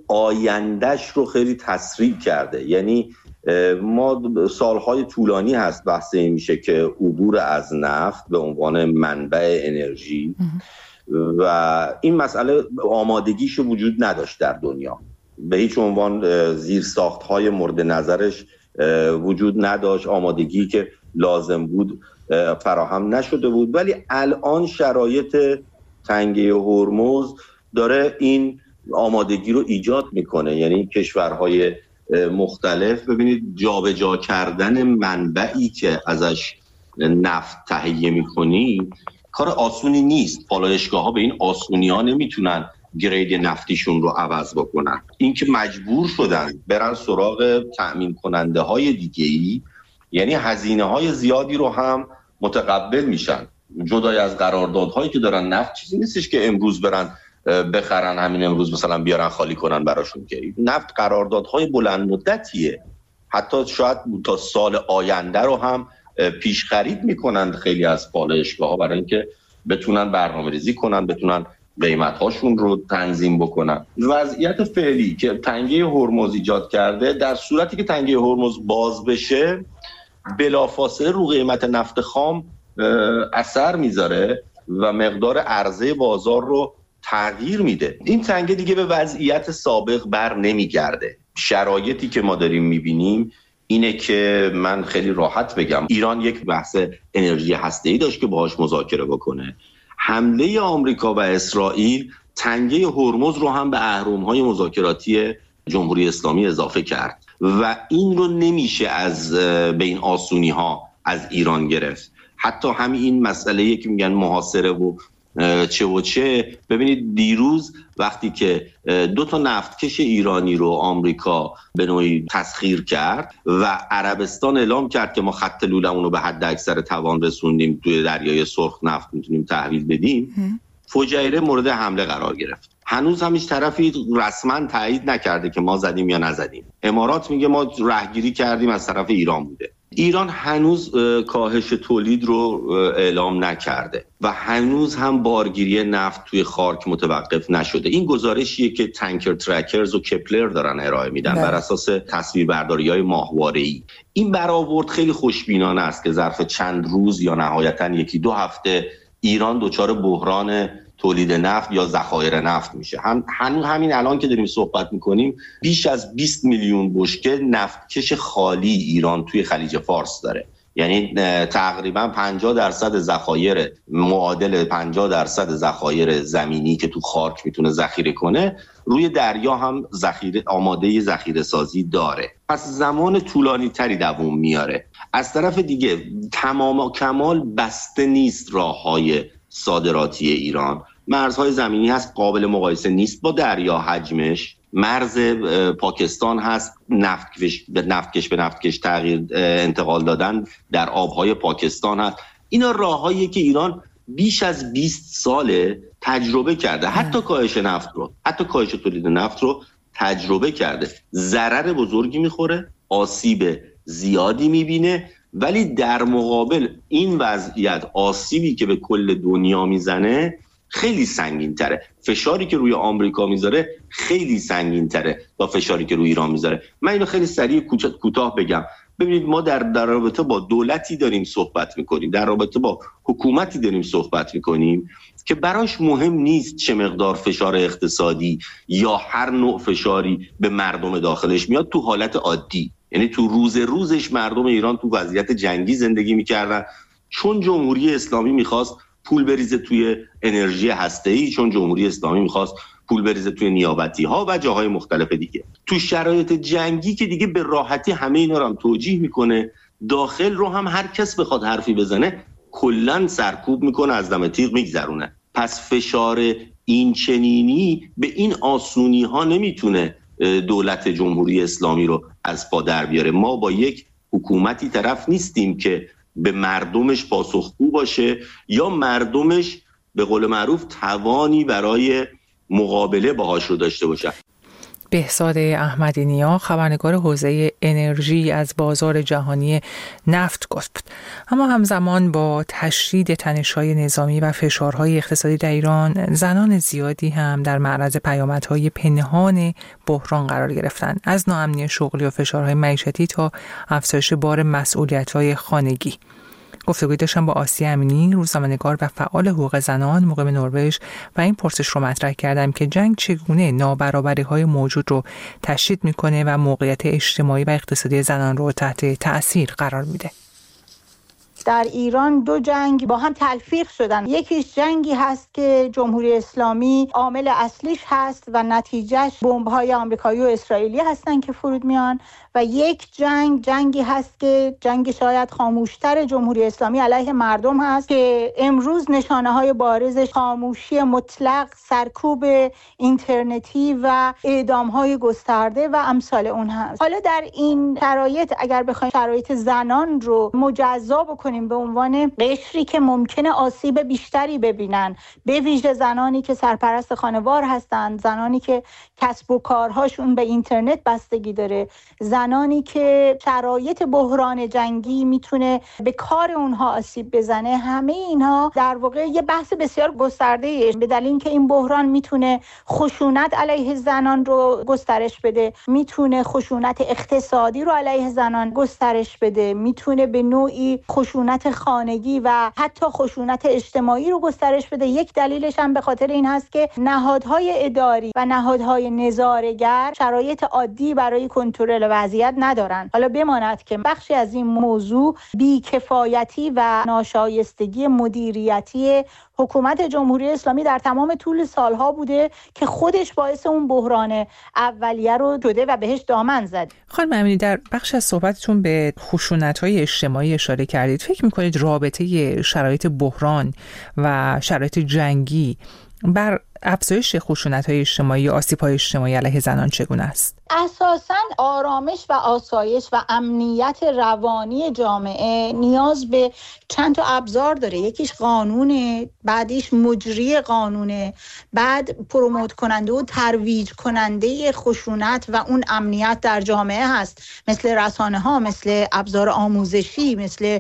Speaker 10: آیندهش رو خیلی تسریع کرده. یعنی ما سالهای طولانی هست بحث این میشه که عبور از نفت به عنوان منبع انرژی و این مسئله آمادگیش وجود نداشت در دنیا، به هیچ عنوان زیرساخت‌های مورد نظرش وجود نداشت، آمادگی که لازم بود فراهم نشده بود. ولی الان شرایط تنگه هرمز داره این آمادگی رو ایجاد میکنه. یعنی کشورهای مختلف ببینید جابجا کردن منبعی که ازش نفت تهیه میکنی کار آسونی نیست. پالایشگاه ها به این آسونی ها نمیتونن گرید نفتیشون رو عوض بکنن. این که مجبور شدن برن سراغ تأمین کننده های دیگه‌ای، یعنی هزینه های زیادی رو هم متقبل میشن. جدای از قراردادهایی که دارن، نفت چیزی نیستش که امروز برن بخرن همین امروز مثلا بیارن خالی کنن براشون، که نفت قراردادهای بلند مدتیه، حتی شاید تا سال آینده رو هم پیش خرید میکنن خیلی از پالایشگاه‌ها برای اینکه بتونن برنامه‌ریزی کنن، بتونن قیمت‌هاشون رو تنظیم بکنن. وضعیت فعلی که تنگه هرمز ایجاد کرده، در صورتی که تنگه هرمز باز بشه بلافاصله رو قیمت نفت خام اثر میذاره و مقدار عرضه بازار رو تغییر میده. این تنگه دیگه به وضعیت سابق بر نمیگرده. شرایطی که ما داریم میبینیم اینه که من خیلی راحت بگم ایران یک بحث انرژی هسته‌ای داشت که باهاش مذاکره بکنه. حمله آمریکا و اسرائیل تنگه هرمز رو هم به اهرم‌های مذاکراتی جمهوری اسلامی اضافه کرد و این رو نمیشه از بین آسونی‌ها از ایران گرفت. حتی همین این مسئله‌ای که میگن محاصره و چه و چه، ببینید دیروز وقتی که دو تا نفتکش ایرانی رو آمریکا به نوعی تسخیر کرد و عربستان اعلام کرد که ما خط لولمون رو به حد اکثر توان رسوندیم، توی دریای سرخ نفت میتونیم تحویل بدیم، فجایره مورد حمله قرار گرفت. هنوز هم هیچ طرفی رسما تایید نکرده که ما زدیم یا نزدیم. امارات میگه ما رهگیری کردیم، از طرف ایران بوده. ایران هنوز کاهش تولید رو اعلام نکرده و هنوز هم بارگیری نفت توی خاک متوقف نشده. این گزارشیه که تانکر ترکرز و کپلر دارن ارائه میدن بر اساس تصویربرداری‌های ماهواره‌ای. این برآورد خیلی خوشبینانه است که ظرف چند روز یا نهایتاً یکی دو هفته ایران دچار بحران تولید نفت یا ذخایر نفت میشه. هم همین الان که داریم صحبت میکنیم بیش از بیست میلیون بشکه نفتکش خالی ایران توی خلیج فارس داره. یعنی تقریبا پنجاه درصد ذخایر، معادل پنجاه درصد ذخایر زمینی که تو خاک میتونه ذخیره کنه، روی دریا هم ذخیره آماده ذخیره سازی داره. پس زمان طولانی تری دوام میاره. از طرف دیگه تمام و کمال بسته نیست راههای صادراتی ایران. مرزهای زمینی هست، قابل مقایسه نیست با دریا حجمش. مرز پاکستان هست، نفتکش به نفتکش به نفتکش تغییر انتقال دادن در آبهای پاکستان هست. اینا راههایی که ایران بیش از بیست ساله تجربه کرده، حتی کاهش نفت رو، حتی کاهش تولید نفت رو تجربه کرده. ضرر بزرگی میخوره آسیب زیادی میبینه، ولی در مقابل این وضعیت آسیبی که به کل دنیا میزنه خیلی سنگین تره. فشاری که روی آمریکا میذاره خیلی سنگین تره تا فشاری که روی ایران میذاره. من اینو خیلی سریع کوتاه بگم. ببینید ما در در رابطه با دولتی داریم صحبت میکنیم، در رابطه با حکومتی داریم صحبت میکنیم که براش مهم نیست چه مقدار فشار اقتصادی یا هر نوع فشاری به مردم داخلش میاد. تو حالت عادی، یعنی تو روز روزش مردم ایران تو وضعیت جنگی زندگی میکردن، چون جمهوری اسلامی میخواست پول بریزه توی انرژی هسته‌ای، چون جمهوری اسلامی میخواست پول بریزه توی نیابتی ها و جاهای مختلف دیگه. تو شرایط جنگی که دیگه به راحتی همه اینا رو هم توجیه میکنه، داخل رو هم هر کس بخواد حرفی بزنه کلن سرکوب میکنه، از دم تیغ میگذرونه. پس فشار این چنینی به این آسونی ها نمیتونه دولت جمهوری اسلامی رو از پا در بیاره. ما با یک حکومتی طرف نیستیم که به مردمش پاسخگو باشه یا مردمش به قول معروف توانی برای مقابله باهاش رو داشته باشه.
Speaker 1: بهزاد احمدی نیا، خبرنگار حوزه انرژی از بازار جهانی نفت گفت. اما همزمان با تشدید تنش‌های نظامی و فشارهای اقتصادی در ایران، زنان زیادی هم در معرض پیامدهای پنهان بحران قرار گرفتند، از ناامنی شغلی و فشارهای معیشتی تا افزایش بار مسئولیت‌های خانگی. گفتگوی داشتم با آسیه امینی، روزنامه‌نگار و فعال حقوق زنان مقیم نروژ، و این پرسش رو مطرح کردم که جنگ چگونه نابرابری‌های موجود رو تشدید می‌کنه و موقعیت اجتماعی و اقتصادی زنان رو تحت تأثیر قرار میده.
Speaker 11: در ایران دو جنگ با هم تلفیق شدن. یکیش جنگی هست که جمهوری اسلامی عامل اصلیش هست و نتیجهش بمب‌های آمریکایی و اسرائیلی هستن که فرود میان، و یک جنگ جنگی هست که جنگ شاید خاموشتر جمهوری اسلامی علیه مردم هست که امروز نشانه‌های بارزش خاموشی مطلق، سرکوب اینترنتی و اعدام‌های گسترده و امثال اون هست. حالا در این شرایط اگر بخوایم شرایط زنان رو مجزا بکنیم به عنوان قشری که ممکنه آسیب بیشتری ببینن، به ویژه زنانی که سرپرست خانوار هستند، زنانی که کسب و کارهاشون به اینترنت بستگی داره، زنانی که شرایط بحران جنگی میتونه به کار اونها آسیب بزنه، همه اینها در واقع یه بحث بسیار گسترده به دلیل اینکه این بحران میتونه خشونت علیه زنان رو گسترش بده، میتونه خشونت اقتصادی رو علیه زنان گسترش بده، میتونه به نوعی خشونت خانگی و حتی خشونت اجتماعی رو گسترش بده. یک دلیلش هم به خاطر این هست که نهادهای اداری و نهادهای نظاره‌گر شرایط عادی برای کنترل وضعیت ندارن. حالا بماند که بخشی از این موضوع بی‌کفایتی و ناشایستگی مدیریتی حکومت جمهوری اسلامی در تمام طول سالها بوده که خودش باعث اون بحران اولیه رو شده و بهش دامن زد.
Speaker 1: خانم امینی، در بخش از صحبتتون به خشونت‌های اجتماعی اشاره کردید. فکر می‌کنید رابطه شرایط بحران و شرایط جنگی بر افزایش خشونت‌های اجتماعی و آسیب‌های اجتماعی علیه زنان چگونه است؟
Speaker 11: اساساً آرامش و آسایش و امنیت روانی جامعه نیاز به چند تا ابزار داره. یکیش قانونه، بعدیش مجری قانونه، بعد پروموت کننده و ترویج کننده خشونت و اون امنیت در جامعه هست، مثل رسانه ها، مثل ابزار آموزشی، مثل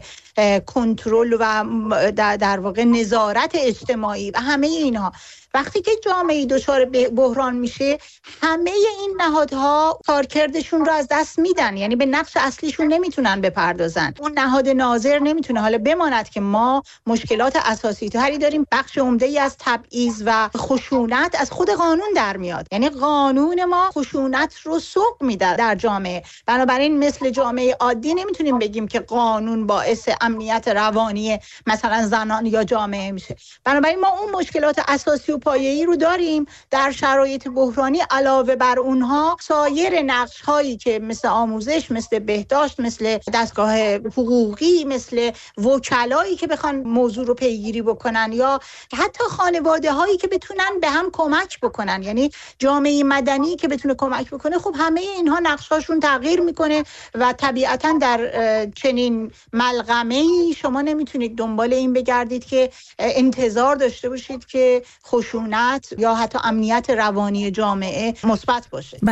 Speaker 11: کنترل و در واقع نظارت اجتماعی و همه اینا. وقتی که جامعه دچار بحران میشه، همه این نهادها کارکردشون رو از دست میدن، یعنی به نقش اصلیشون نمیتونن بپردازن. اون نهاد ناظر نمیتونه. حالا بماند که ما مشکلات اساسی تری داریم. بخش عمده‌ای از تبعیض و خشونت از خود قانون در میاد، یعنی قانون ما خشونت رو سوق میده در جامعه. بنابراین مثل جامعه عادی نمیتونیم بگیم که قانون باعث امنیت روانی مثلا زنان یا جامعه میشه. بنابراین ما اون مشکلات اساسی و پایه‌ای رو داریم. در شرایط بحرانی علاوه بر اونها سایر نقش‌هایی که مثل آموزش، مثل بهداشت، مثل دستگاه حقوقی، مثل وکلایی که بخوان موضوع رو پیگیری بکنن، یا حتی خانواده‌هایی که بتونن به هم کمک بکنن، یعنی جامعه مدنی که بتونه کمک بکنه، خب همه اینها نقش‌هاشون تغییر میکنه و طبیعتاً در چنین ملغمه‌ای شما نمیتونید دنبال این بگردید که انتظار داشته باشید که خشونت یا حتی امنیت روانی جامعه مثبت باشه.
Speaker 1: بر مبنای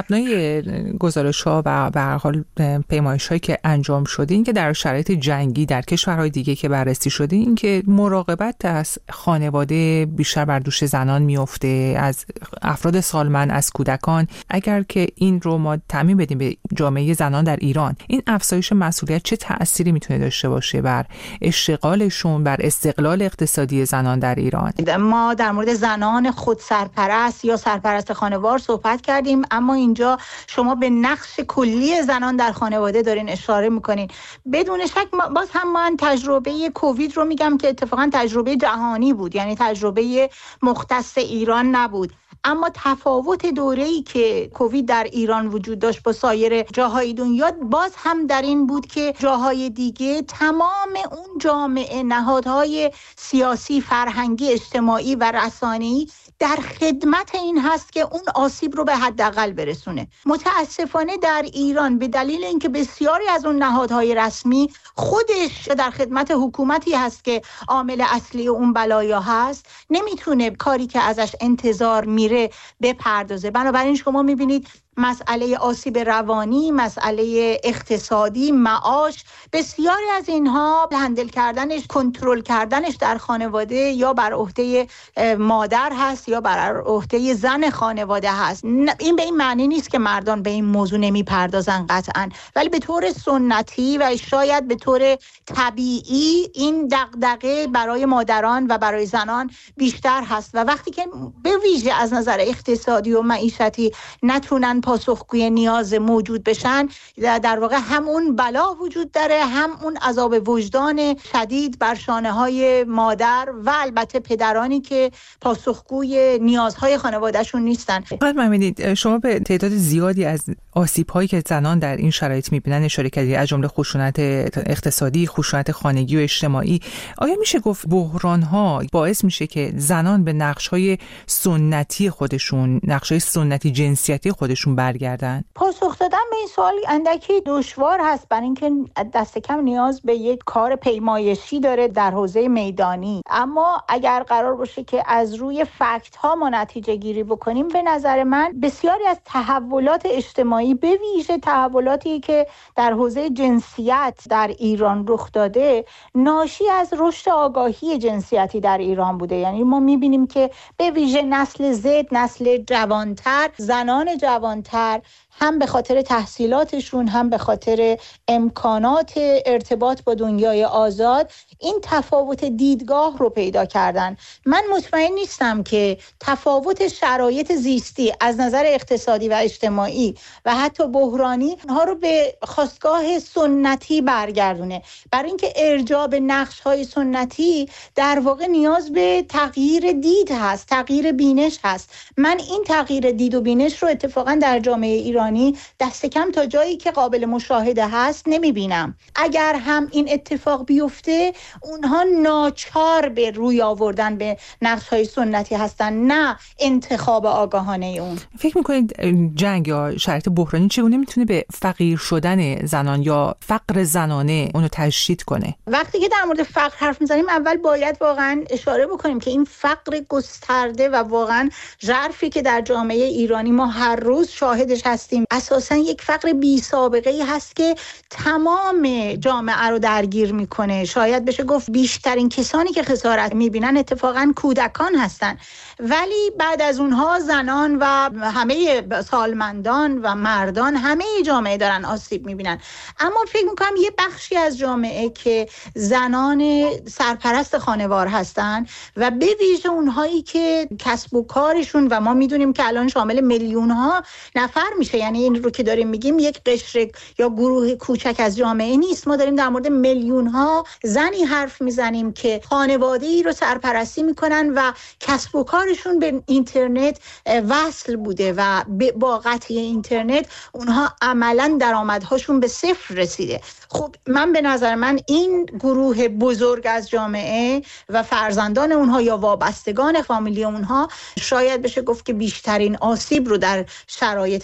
Speaker 1: مبنای گزارش‌ها و به هر حال پیمایش‌هایی که انجام شده، این که در شرایط جنگی در کشورهای دیگه که بررسی شده، این که مراقبت از خانواده بیشتر بر دوش زنان میفته، از افراد سالمند، از کودکان. اگر که این رو ما تعمیم بدیم به جامعه زنان در ایران، این افزایش مسئولیت چه تأثیری میتونه داشته باشه بر اشتغالشون، بر استقلال اقتصادی زنان در ایران؟
Speaker 11: ما در مورد زنان خود سرپرست یا سرپرست خانوار صحبت کردیم، اما اینجا شما به نقش کلی زنان در خانواده دارین اشاره میکنین. بدون شک باز هم من تجربه کووید رو میگم که اتفاقا تجربه جهانی بود، یعنی تجربه مختص ایران نبود. اما تفاوت دوره‌ای که کووید در ایران وجود داشت با سایر جاهای دنیا باز هم در این بود که جاهای دیگه تمام اون جامعه، نهادهای سیاسی، فرهنگی، اجتماعی و رسانه‌ای در خدمت این هست که اون آسیب رو به حداقل برسونه. متاسفانه در ایران به دلیل اینکه بسیاری از اون نهادهای رسمی خودش در خدمت حکومتی هست که عامل اصلی اون بلایا هست، نمیتونه کاری که ازش انتظار میره بپردازه. بنابراین شما میبینید مسئله آسیب روانی، مسئله اقتصادی، معاش، بسیاری از اینها هندل کردنش، کنترل کردنش در خانواده یا بر عهده مادر هست یا بر عهده زن خانواده هست. این به این معنی نیست که مردان به این موضوع نمیپردازن قطعاً، ولی به طور سنتی و شاید به طور طبیعی این دغدغه برای مادران و برای زنان بیشتر هست و وقتی که به ویژه از نظر اقتصادی و معیشتی نتونن پاسخگوی نیاز موجود بشن، در واقع هم اون بلا وجود داره، هم اون عذاب وجدان شدید بر شانه‌های مادر و البته پدرانی که پاسخگوی نیازهای خانوادهشون نیستن.
Speaker 1: خانم محمدی، شما به تعداد زیادی از آسیب‌هایی که زنان در این شرایط می‌بینن اشاره کردید، از جمله خشونت اقتصادی، خشونت خانگی و اجتماعی. آیا میشه گفت بحران‌ها باعث میشه که زنان به نقش‌های سنتی خودشون، نقش‌های سنتی جنسیتی خودشون برگردن؟
Speaker 11: پاسخ دادن به این سوال اندکی دشوار هست، برای اینکه دست کم نیاز به یک کار پیمایشی داره در حوزه میدانی. اما اگر قرار باشه که از روی فکت ها ما نتیجه گیری بکنیم، به نظر من بسیاری از تحولات اجتماعی، به ویژه تحولاتی که در حوزه جنسیت در ایران رخ داده، ناشی از رشد آگاهی جنسیتی در ایران بوده. یعنی ما میبینیم که به ویژه نسل زد، نسل جوانتر، زنان جوانتر، هم به خاطر تحصیلاتشون هم به خاطر امکانات ارتباط با دنیای آزاد، این تفاوت دیدگاه رو پیدا کردن. من مطمئن نیستم که تفاوت شرایط زیستی از نظر اقتصادی و اجتماعی و حتی بحرانی ها رو به خاستگاه سنتی برگردونه. برای اینکه ارجاع به نقش‌های سنتی در واقع نیاز به تغییر دید هست، تغییر بینش هست. من این تغییر دید و بینش رو اتفاقا در جامعه ایران دست کم تا جایی که قابل مشاهده هست نمیبینم. اگر هم این اتفاق بیفته، اونها ناچار به روی آوردن به نقش‌های سنتی هستن، نه انتخاب آگاهانه اون.
Speaker 1: فکر میکنید جنگ یا شرایط بحرانی چگونه میتونه به فقیر شدن زنان یا فقر زنانه اونو تشدید کنه؟
Speaker 11: وقتی که در مورد فقر حرف میزنیم، اول باید واقعا اشاره بکنیم که این فقر گسترده و واقعا ژرفی که در جامعه ایرانی ما هر روز شاهدش هستیم، اساساً یک فقر بی سابقه ای هست که تمام جامعه رو درگیر میکنه. شاید بشه گفت بیشترین کسانی که خسارت میبینن اتفاقاً کودکان هستن، ولی بعد از اونها زنان و همه سالمندان و مردان، همه جامعه دارن آسیب میبینن. اما فکر میکنم یه بخشی از جامعه که زنان سرپرست خانوار هستن و به ویژه اونهایی که کسب و کارشون و ما میدونیم که الان شامل میلیون ها نفر میشه، یعنی این رو که داریم میگیم یک قشر یا گروه کوچک از جامعه نیست، ما داریم در مورد میلیون ها زنی حرف میزنیم که خانواده‌ای رو سرپرستی میکنن و کسب و کارشون به اینترنت وصل بوده و با قطع اینترنت اونها عملاً درآمدهاشون به صفر رسیده. خب من به نظر من این گروه بزرگ از جامعه و فرزندان اونها یا وابستگان فامیلی اونها شاید بشه گفت که بیشترین آسیب رو در شرایط فعلی دارن.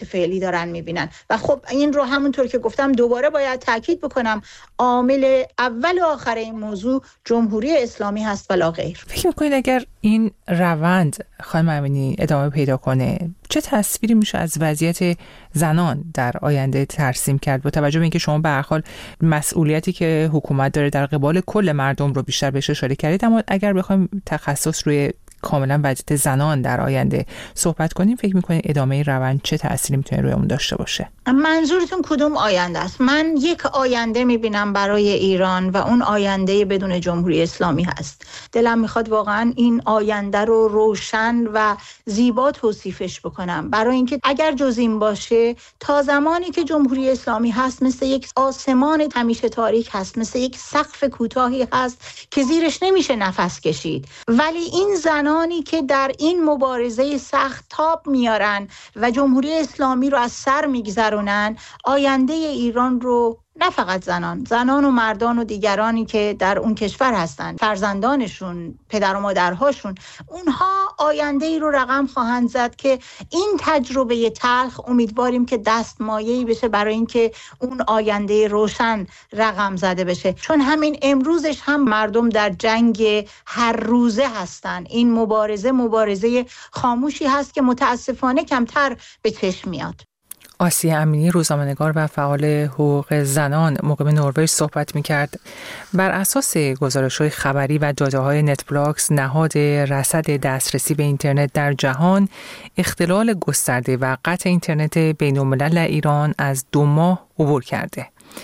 Speaker 11: دارن میبینن. و خب این رو همونطور که گفتم دوباره باید تاکید بکنم، عامل اول و آخر این موضوع جمهوری اسلامی هست ولا غیر.
Speaker 1: فکر میکنید اگر این روند خانم امینی ادامه پیدا کنه چه تصویری میشه از وضعیت زنان در آینده ترسیم کرد، با توجه به اینکه شما به هر حال مسئولیتی که حکومت داره در قبال کل مردم رو بیشتر بهش اشاره کردید، اما اگر بخوایم تخصص روی کاملا وضعیت زنان در آینده صحبت کنیم، فکر میکنید ادامه روند چه تأثیری میتونه روی اون داشته باشه؟
Speaker 11: منظورتون کدوم آینده است؟ من یک آینده میبینم برای ایران و اون آینده بدون جمهوری اسلامی هست. دلم میخواد واقعا این آینده رو روشن و زیبا توصیفش بکنم، برای اینکه اگر جز این باشه تا زمانی که جمهوری اسلامی هست مثل یک آسمان همیشه تاریک هست، مثل یک سقف کوتاهی هست که زیرش نمیشه نفس کشید. ولی این زنانی که در این مبارزه سخت تاب میارن و جمهوری اسلامی رو از سر میگذرن، آینده ایران رو نه فقط زنان، زنان و مردان و دیگرانی که در اون کشور هستند، فرزندانشون، پدر و مادرهاشون، اونها آینده ای رو رقم خواهند زد که این تجربه تلخ امیدواریم که دستمایه‌ای بشه برای اینکه اون آینده روشن رقم زده بشه. چون همین امروزش هم مردم در جنگ هر روزه هستند. این مبارزه مبارزه خاموشی هست که متاسفانه کمتر به چشم میاد.
Speaker 1: آسیه امینی، روزنامه‌نگار و فعال حقوق زنان، مقیم نروژ صحبت می‌کرد. بر اساس گزارش‌های خبری و داده‌های نتبلاکس، نهاد رصد دسترسی به اینترنت در جهان اختلال گسترده و قطع اینترنت بین‌الملل ایران از دو ماه عبور کرده.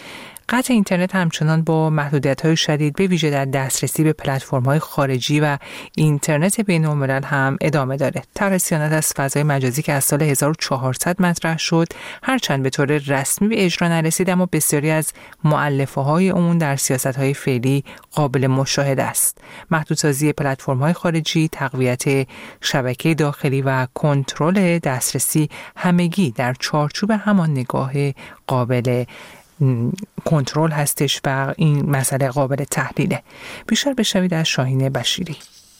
Speaker 1: قطع اینترنت همچنان با محدودیت‌های شدید به ویژه در دسترسی به پلتفرم‌های خارجی و اینترنت بین‌الملل هم ادامه داره. طرح صیانت از فضای مجازی که از سال هزار و چهارصد مطرح شد، هرچند به طور رسمی به اجرا نرسید، اما بسیاری از مؤلفه‌های اون در سیاست‌های فعلی قابل مشاهده است. محدودسازی پلتفرم‌های خارجی، تقویت شبکه داخلی و کنترل دسترسی همگی در چارچوب همان نگاه قابل کنترل هستش و این مسئله قابل تحلیله. بیشتر بشنوید از شاهین بشیری.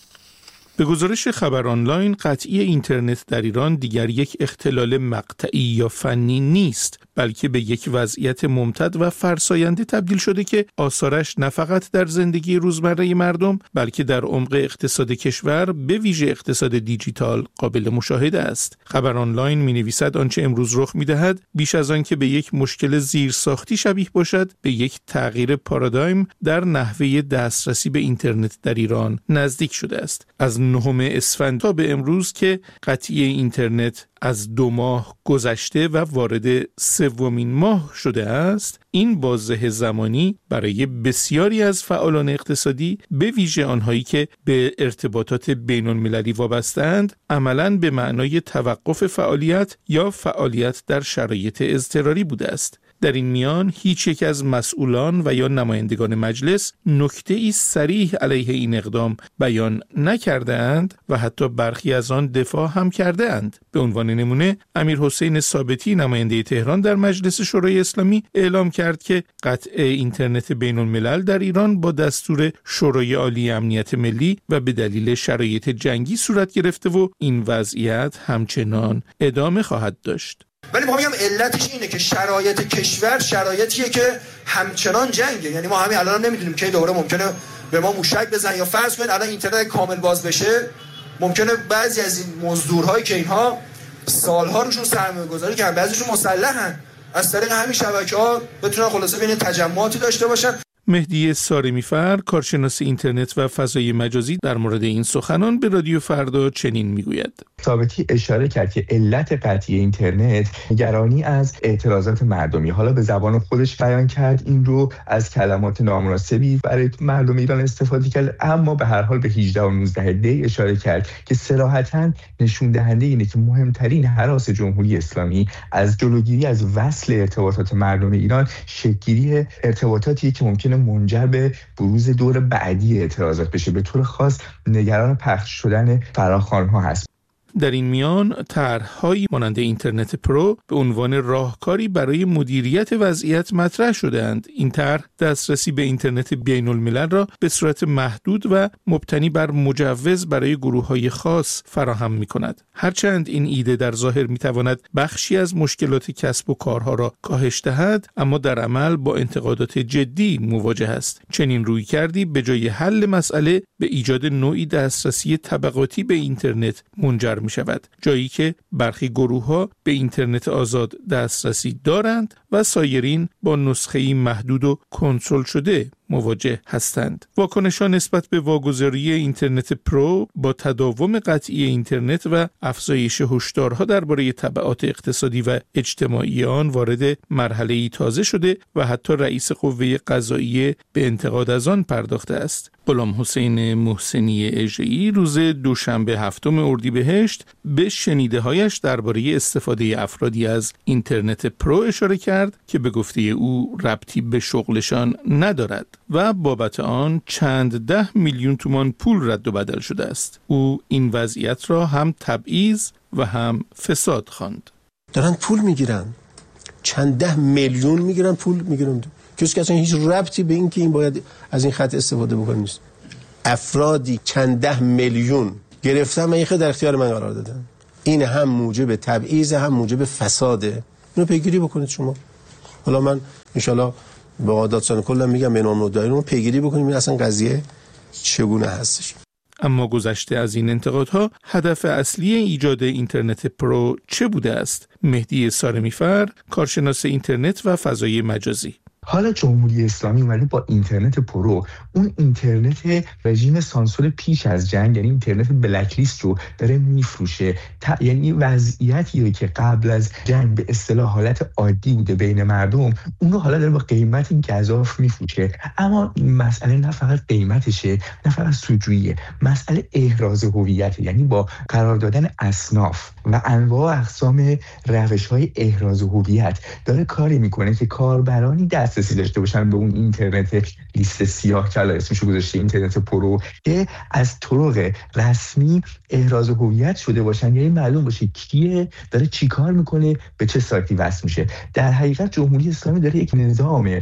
Speaker 12: به گزارش خبر آنلاین، قطعی اینترنت در ایران دیگر یک اختلال مقطعی یا فنی نیست، بلکه به یک وضعیت ممتد و فرساینده تبدیل شده که آثارش نه فقط در زندگی روزمره مردم، بلکه در عمق اقتصاد کشور، به ویژه اقتصاد دیجیتال، قابل مشاهده است. خبر آنلاین می‌نویسد آنچه امروز رخ می‌دهد، بیش از آن که به یک مشکل زیرساختی شبیه باشد، به یک تغییر پارادایم در نحوه دسترسی به اینترنت در ایران نزدیک شده است. از نهم اسفند تا به امروز که قطعی اینترنت از دو ماه گذشته و وارد سومین ماه شده است، این بازه زمانی برای بسیاری از فعالان اقتصادی، به ویژه آنهایی که به ارتباطات بین‌المللی وابسته‌اند، عملاً به معنای توقف فعالیت یا فعالیت در شرایط اضطراری بوده است. در این میان هیچ یک از مسئولان و یا نمایندگان مجلس نکته‌ای صریح علیه این اقدام بیان نکرده‌اند و حتی برخی از آن دفاع هم کرده‌اند. به عنوان نمونه، امیر حسین ثابتی، نماینده تهران در مجلس شورای اسلامی، اعلام کرد که قطع اینترنت بین‌الملل در ایران با دستور شورای عالی امنیت ملی و به دلیل شرایط جنگی صورت گرفته و این وضعیت همچنان ادامه خواهد داشت.
Speaker 13: ولی ما میگم علتش اینه که شرایط کشور شرایطیه که همچنان جنگه. یعنی ما همین الان هم نمیدونیم که دوره ممکنه به ما موشک بزن، یا فرض کنید الان اینترنت کامل باز بشه، ممکنه بعضی از این مزدورهایی که اینها سالها روشون سرمایه‌گذاری کردن، بعضیشون مسلحن، از طریق همین شبکه‌ها بتونن خلاصه بین تجمعاتی داشته باشن.
Speaker 12: مهدی سارمی‌فر، کارشناس اینترنت و فضای مجازی، در مورد این سخنان به رادیو فردا چنین میگوید:
Speaker 14: ثابتی اشاره کرد که علت قطعی اینترنت نگرانی از اعتراضات مردمی، حالا به زبان خودش بیان کرد، این رو از کلمات نامناسبی برای مردم ایران استفاده کرد، اما به هر حال به هجده و نوزده دی اشاره کرد که صراحتاً نشون دهنده اینه که مهمترین هراس جمهوری اسلامی از جلوگیری از وصل ارتباطات مردم ایران، شکل‌گیری ارتباطاتی که ممکنه منجر به بروز دور بعدی اعتراضات بشه. به طور خاص نگران پخش شدن فراخوان‌ها هست.
Speaker 12: در این میان طرح‌هایی مانند اینترنت پرو به عنوان راهکاری برای مدیریت وضعیت مطرح شده‌اند. این طرح دسترسی به اینترنت بین‌الملل را به صورت محدود و مبتنی بر مجوز برای گروه‌های خاص فراهم می‌کند. هرچند این ایده در ظاهر می‌تواند بخشی از مشکلات کسب و کارها را کاهش دهد، اما در عمل با انتقادات جدی مواجه است. چنین رویکردی به جای حل مسئله به ایجاد نوعی دسترسی طبقاتی به اینترنت منجر می‌شود، جایی که برخی گروه‌ها به اینترنت آزاد دسترسی دارند و سایرین با نسخه‌ای محدود و کنترل شده مواجه هستند. واکنش‌ها نسبت به واگذاری اینترنت پرو با تداوم قطعی اینترنت و افزایش هشدارها درباره تبعات اقتصادی و اجتماعی آن وارد مرحله‌ای تازه شده و حتی رئیس قوه قضاییه به انتقاد از آن پرداخته است. غلام حسین محسنی اژه‌ای روز دوشنبه هفتم اردیبهشت به شنیده‌هایش درباره استفاده افرادی از اینترنت پرو اشاره کرد که به گفته او ربطی به شغلشان ندارد و بابت آن چند ده میلیون تومان پول رد و بدل شده است. او این وضعیت را هم تبعیض و هم فساد خواند.
Speaker 15: دارن پول میگیرن، چند ده میلیون میگیرن، پول میگیرن، کسی که اصلا هیچ ربطی به این که این باید از این خط استفاده بکنه نیست. افرادی چند ده میلیون گرفتن و این خط در اختیار من قرار دادن. این هم موجب تبعیض هم موجب فساده. اینو پیگیری بکنید شما. حالا من ان شاءالله به قاضیان کلا میگم به نام مدعی رو پیگیری بکنیم این اصلا قضیه چگونه هستش.
Speaker 12: اما گذشته از این انتقادها هدف اصلی ایجاد اینترنت پرو چه بوده است؟ مهدی سارمیفر، کارشناس اینترنت و فضای مجازی:
Speaker 14: حالا جمهوری اسلامی اومده با اینترنت پرو، اون اینترنت رژیم سانسور پیش از جنگ، یعنی اینترنت بلک لیست رو داره میفروشه. تا... یعنی وضعیتی که قبل از جنگ به اصطلاح حالت عادی بوده بین مردم، اون رو حالا داره با قیمت گزاف میفروشه. اما مسئله نه فقط قیمتشه، نه فقط سودجوییه، مسئله احراز هویت، یعنی با قرار دادن اصناف و انواع اقسام روش‌های احراز هویت داره کاری میکنه که کاربرانی دست دسترسی داشته باشن به اون اینترنت لیست سیاه که الان اسمشو گذاشته اینترنت پرو، که از طرق رسمی احراز هویت شده باشن، یعنی معلوم باشه کیه، داره چیکار میکنه، به چه سایتی وصل میشه. در حقیقت جمهوری اسلامی داره یک نظام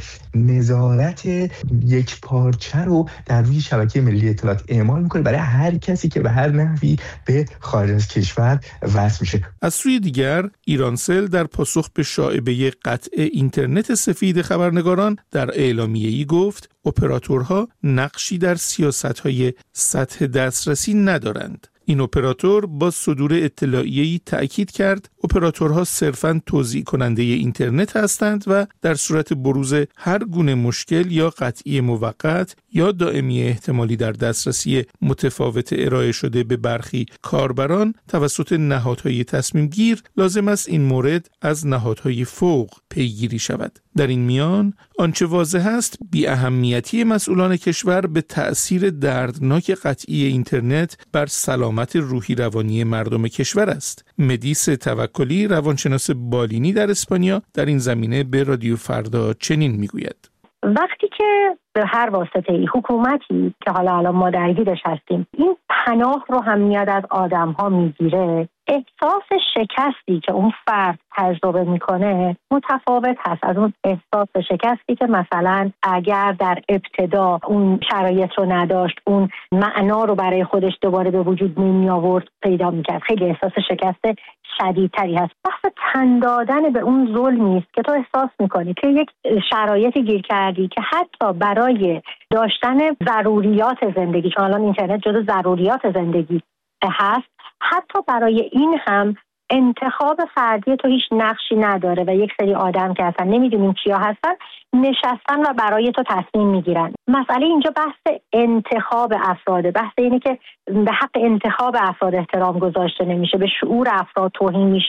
Speaker 14: نظارت یک پارچه رو در روی شبکه ملی اطلاعات اعمال میکنه برای هر کسی که به هر نحوی به خارج از کشور وصل میشه.
Speaker 12: از سوی دیگر ایرانسل در پاسخ به شایعه قطع اینترنت سفید خبرنگاران در اعلامیه‌ای گفت اپراتورها نقشی در سیاست‌های سطح دسترسی ندارند. این اپراتور با صدور اطلاعیه‌ای تأکید کرد اپراتورها صرفاً توزیع کننده اینترنت هستند و در صورت بروز هر گونه مشکل یا قطعی موقت یا دائمی احتمالی در دسترسی متفاوت ارائه شده به برخی کاربران توسط نهادهای تصمیم گیر لازم است این مورد از نهادهای فوق پیگیری شود. در این میان آنچه واضح است بی اهمیتی مسئولان کشور به تأثیر دردناک قطعی اینترنت بر سلامت روحی روانی مردم کشور است. مدیس توکلی، روانشناس بالینی در اسپانیا، در این زمینه به رادیو فردا چنین میگوید:
Speaker 16: وقتی که به هر واسطه‌ای حکومتی که حالا الان ما درگیرش هستیم این پناه رو هم میاد از آدم‌ها میگیره، احساس شکستی که اون فرد تجربه میکنه متفاوت هست از اون احساس شکستی که مثلا اگر در ابتدا اون شرایط رو نداشت، اون معنا رو برای خودش دوباره به وجود نمی آورد پیدا میکرد. خیلی احساس شکست شدیدتری هست. بحث تن دادن به اون ظلمی است که تو احساس میکنی که یک شرایطی گیر کردی که حتی برای داشتن ضروریات زندگی، چون الان اینترنت جزو ضروریات زندگی هست، حتی برای این هم انتخاب فردی تو هیچ نقشی نداره و یک سری آدم که اصلا نمیدونیم کیا هستن نشستن و برای تو تصمیم میگیرن. مسئله اینجا بحث انتخاب افراده، بحث اینه که به حق انتخاب افراد احترام گذاشته نمیشه، به شعور افراد توهین میشه.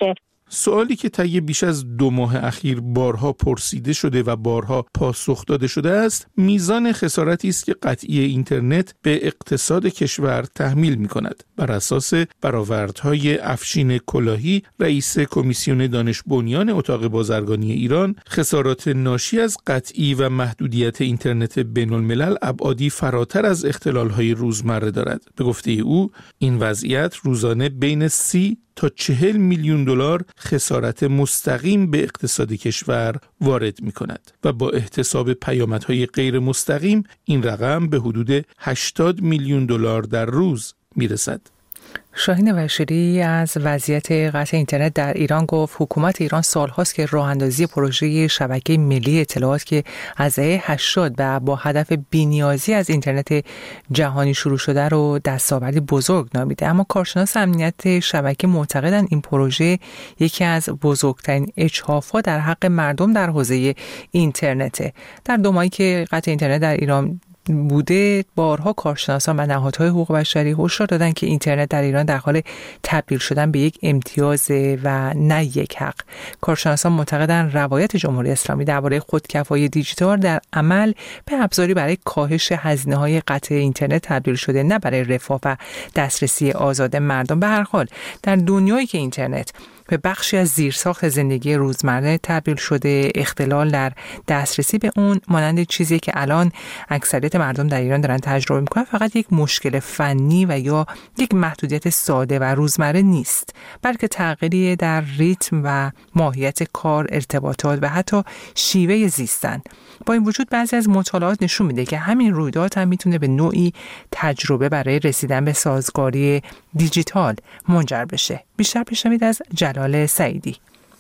Speaker 12: سوالی که طی بیش از دو ماه اخیر بارها پرسیده شده و بارها پاسخ داده شده است، میزان خسارتی است که قطعی اینترنت به اقتصاد کشور تحمیل می‌کند. بر اساس برآوردهای افشین کلاهی، رئیس کمیسیون دانش بنیان اتاق بازرگانی ایران، خسارات ناشی از قطعی و محدودیت اینترنت بین‌الملل ابعادی فراتر از اختلال‌های روزمره دارد. به گفته او، این وضعیت روزانه بین سی تا چهل میلیون دلار خسارت مستقیم به اقتصاد کشور وارد می کند و با احتساب پیامدهای غیر مستقیم این رقم به حدود هشتاد میلیون دلار در روز می رسد.
Speaker 1: شاهین وشیری از وضعیت قطع اینترنت در ایران گفت حکومت ایران سالهاست که راه اندازی پروژه شبکه ملی اطلاعات که از دهه هشتاد و با هدف بی‌نیازی از اینترنت جهانی شروع شده رو دستاوردی بزرگ نامیده، اما کارشناس امنیت شبکه معتقدند این پروژه یکی از بزرگترین اجحاف‌ها در حق مردم در حوزه اینترنته. در دو ماهی که قطع اینترنت در ایران بوده، بارها کارشناسان و نهادهای حقوق بشری هشدار دادن که اینترنت در ایران در حال تبدیل شدن به یک امتیاز و نه یک حق. کارشناسان معتقدند روایت جمهوری اسلامی درباره خودکفایی دیجیتال در عمل به ابزاری برای کاهش هزینه‌های قطع اینترنت تبدیل شده، نه برای رفاه و دسترسی آزاد مردم. به هر حال در دنیایی که اینترنت به بخشی از زیرساخت زندگی روزمره تبدیل شده، اختلال در دسترسی به اون مانند چیزی که الان اکثریت مردم در ایران دارن تجربه میکنن فقط یک مشکل فنی و یا یک محدودیت ساده و روزمره نیست، بلکه تغییری در ریتم و ماهیت کار، ارتباطات و حتی شیوه زیستن. با این وجود بعضی از مطالعات نشون میده که همین رویداد هم میتونه به نوعی تجربه برای رسیدن به سازگاری دیجیتال منجر بشه. بیشتر بشنوید از جلال سعیدی.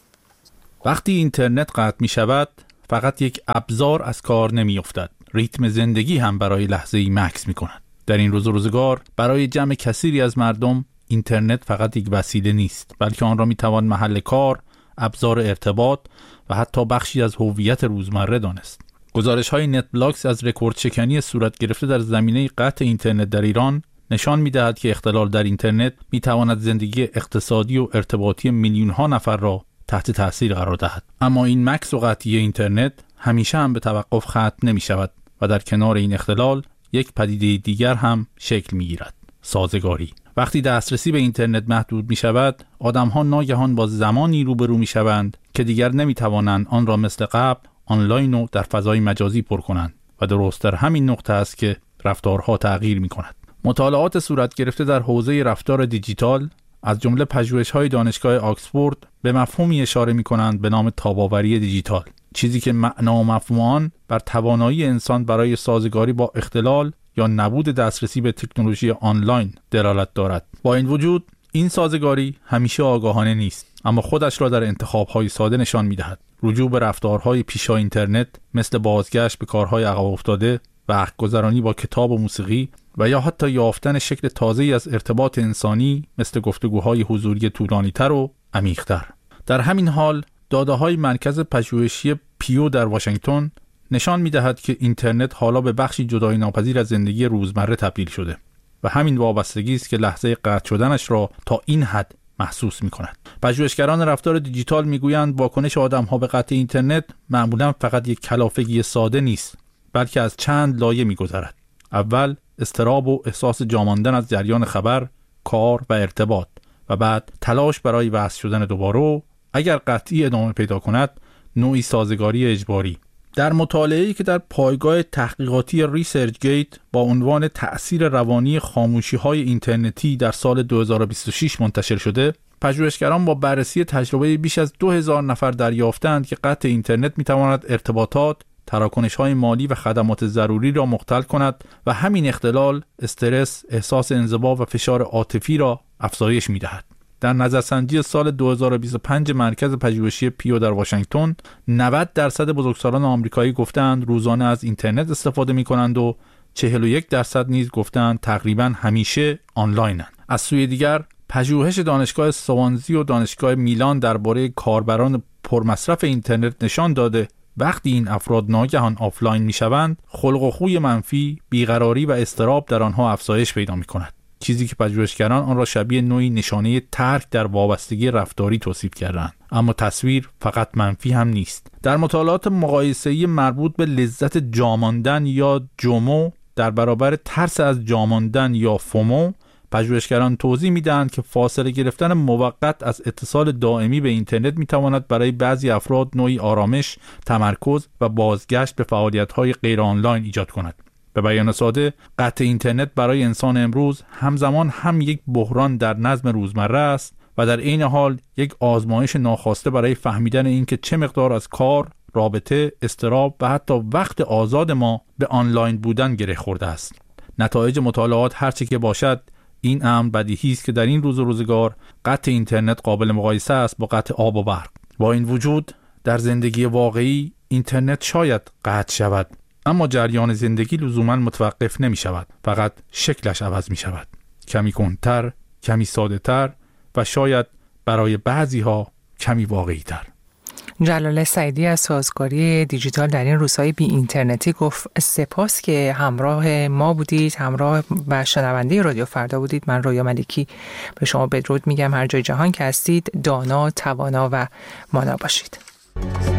Speaker 17: وقتی اینترنت قطع می شود، فقط یک ابزار از کار نمی افتد. ریتم زندگی هم برای لحظه‌ای مکث می کند. در این روز و روزگار برای جمع کثیری از مردم اینترنت فقط یک وسیله نیست، بلکه آن را می توان محل کار، ابزار ارتباط و حتی بخشی از هویت روزمره دانست. گزارش‌های نت بلاکس از رکورد شکنی صورت گرفته در زمینه قطع اینترنت در ایران نشان می‌دهد که اختلال در اینترنت می‌تواند زندگی اقتصادی و ارتباطی میلیون‌ها نفر را تحت تاثیر قرار دهد. اما این مکث و قطعی اینترنت همیشه هم به توقف ختم نمی‌شود و در کنار این اختلال یک پدیده دیگر هم شکل می‌گیرد: سازگاری. وقتی دسترسی به اینترنت محدود می‌شود، آدم‌ها ناگهان با زمانی روبرو می‌شوند که دیگر نمی‌توانند آن را مثل قبل آنلاین و در فضای مجازی پر کنند و درست در همین نقطه است که رفتارها تغییر می‌کند. مطالعات صورت گرفته در حوزه رفتار دیجیتال از جمله پژوهش‌های دانشگاه آکسفورد به مفهومی اشاره می‌کنند به نام تاب‌آوری دیجیتال، چیزی که معنا و مفهوم آن بر توانایی انسان برای سازگاری با اختلال یا نبود دسترسی به تکنولوژی آنلاین دلالت دارد. با این وجود این سازگاری همیشه آگاهانه نیست، اما خودش را در انتخاب‌های ساده نشان می‌دهد. رجوع به رفتارهای پیشا اینترنت مثل بازگشت به کارهای عقب افتاده، وقت‌گذرانی با کتاب و موسیقی و یا حتی یافتن شکل تازه‌ای از ارتباط انسانی مثل گفتگوهای حضوری طولانی‌تر و عمیق‌تر. در همین حال داده‌های مرکز پژوهشی پیو در واشنگتن نشان می‌دهد که اینترنت حالا به بخشی جدایی ناپذیر از زندگی روزمره تبدیل شده و همین وابستگی است که لحظه قطع شدنش را تا این حد محسوس می‌کند. پژوهشگران رفتار دیجیتال می‌گویند واکنش آدم‌ها به قطع اینترنت معمولاً فقط یک کلافگی ساده نیست، بلکه از چند لایه می‌گذرد. اول اضطراب و احساس جاماندن از جریان خبر، کار و ارتباط و بعد تلاش برای وصل شدن دوباره و اگر قطعی ادامه پیدا کند نوعی سازگاری اجباری. در مطالعه‌ای که در پایگاه تحقیقاتی ریسرچ گیت با عنوان تأثیر روانی خاموشی‌های اینترنتی در سال دو هزار و بیست و شش منتشر شده، پژوهشگران با بررسی تجربه بیش از دو هزار نفر دریافتند که قطع اینترنت می‌تواند ارتباطات، تراکنش‌های مالی و خدمات ضروری را مختل کند و همین اختلال، استرس، احساس انزوا و فشار عاطفی را افزایش می‌دهد. در نظرسنجی سال دو هزار و بیست و پنج مرکز پژوهشی پیو در واشنگتن، نود درصد بزرگسالان آمریکایی گفتند روزانه از اینترنت استفاده می‌کنند و چهل و یک درصد نیز گفتند تقریباً همیشه آنلاینند. از سوی دیگر، پژوهش دانشگاه سوانزی و دانشگاه میلان درباره کاربران پرمصرف اینترنت نشان داده وقتی این افراد ناگهان آفلاین می‌شوند، خلق و خوی منفی، بیقراری و اضطراب در آنها افزایش پیدا می‌کند. چیزی که پژوهشگران آن را شبیه نوعی نشانه ترک در وابستگی رفتاری توصیف کردند. اما تصویر فقط منفی هم نیست. در مطالعات مقایسه‌ای مربوط به لذت جاماندن یا جومو در برابر ترس از جاماندن یا فومو، پژوهشگران توضیح میدهند که فاصله گرفتن موقت از اتصال دائمی به اینترنت میتواند برای بعضی افراد نوعی آرامش، تمرکز و بازگشت به فعالیت‌های غیر آنلاین ایجاد کند. به بیان ساده، قطع اینترنت برای انسان امروز همزمان هم یک بحران در نظم روزمره است و در عین حال یک آزمایش ناخواسته برای فهمیدن اینکه چه مقدار از کار، رابطه، اضطراب و حتی وقت آزاد ما به آنلاین بودن گره خورده است. نتایج مطالعات هرچه که باشد، این امر بدیهی است که در این روز و روزگار قطع اینترنت قابل مقایسه است با قطع آب و برق. با این وجود در زندگی واقعی اینترنت شاید قطع شود، اما جریان زندگی لزوما متوقف نمی شود، فقط شکلش عوض می شود، کمی کندتر، کمی ساده تر و شاید برای بعضی ها کمی واقعی تر.
Speaker 1: جلال سعیدی از سازگاری دیجیتال در این روزهای بی اینترنتی گفت سپاس که همراه ما بودید، همراه و شنونده رادیو فردا بودید. من رویا ملکی به شما بدرود میگم، هر جای جهان که هستید دانا، توانا و مانا باشید.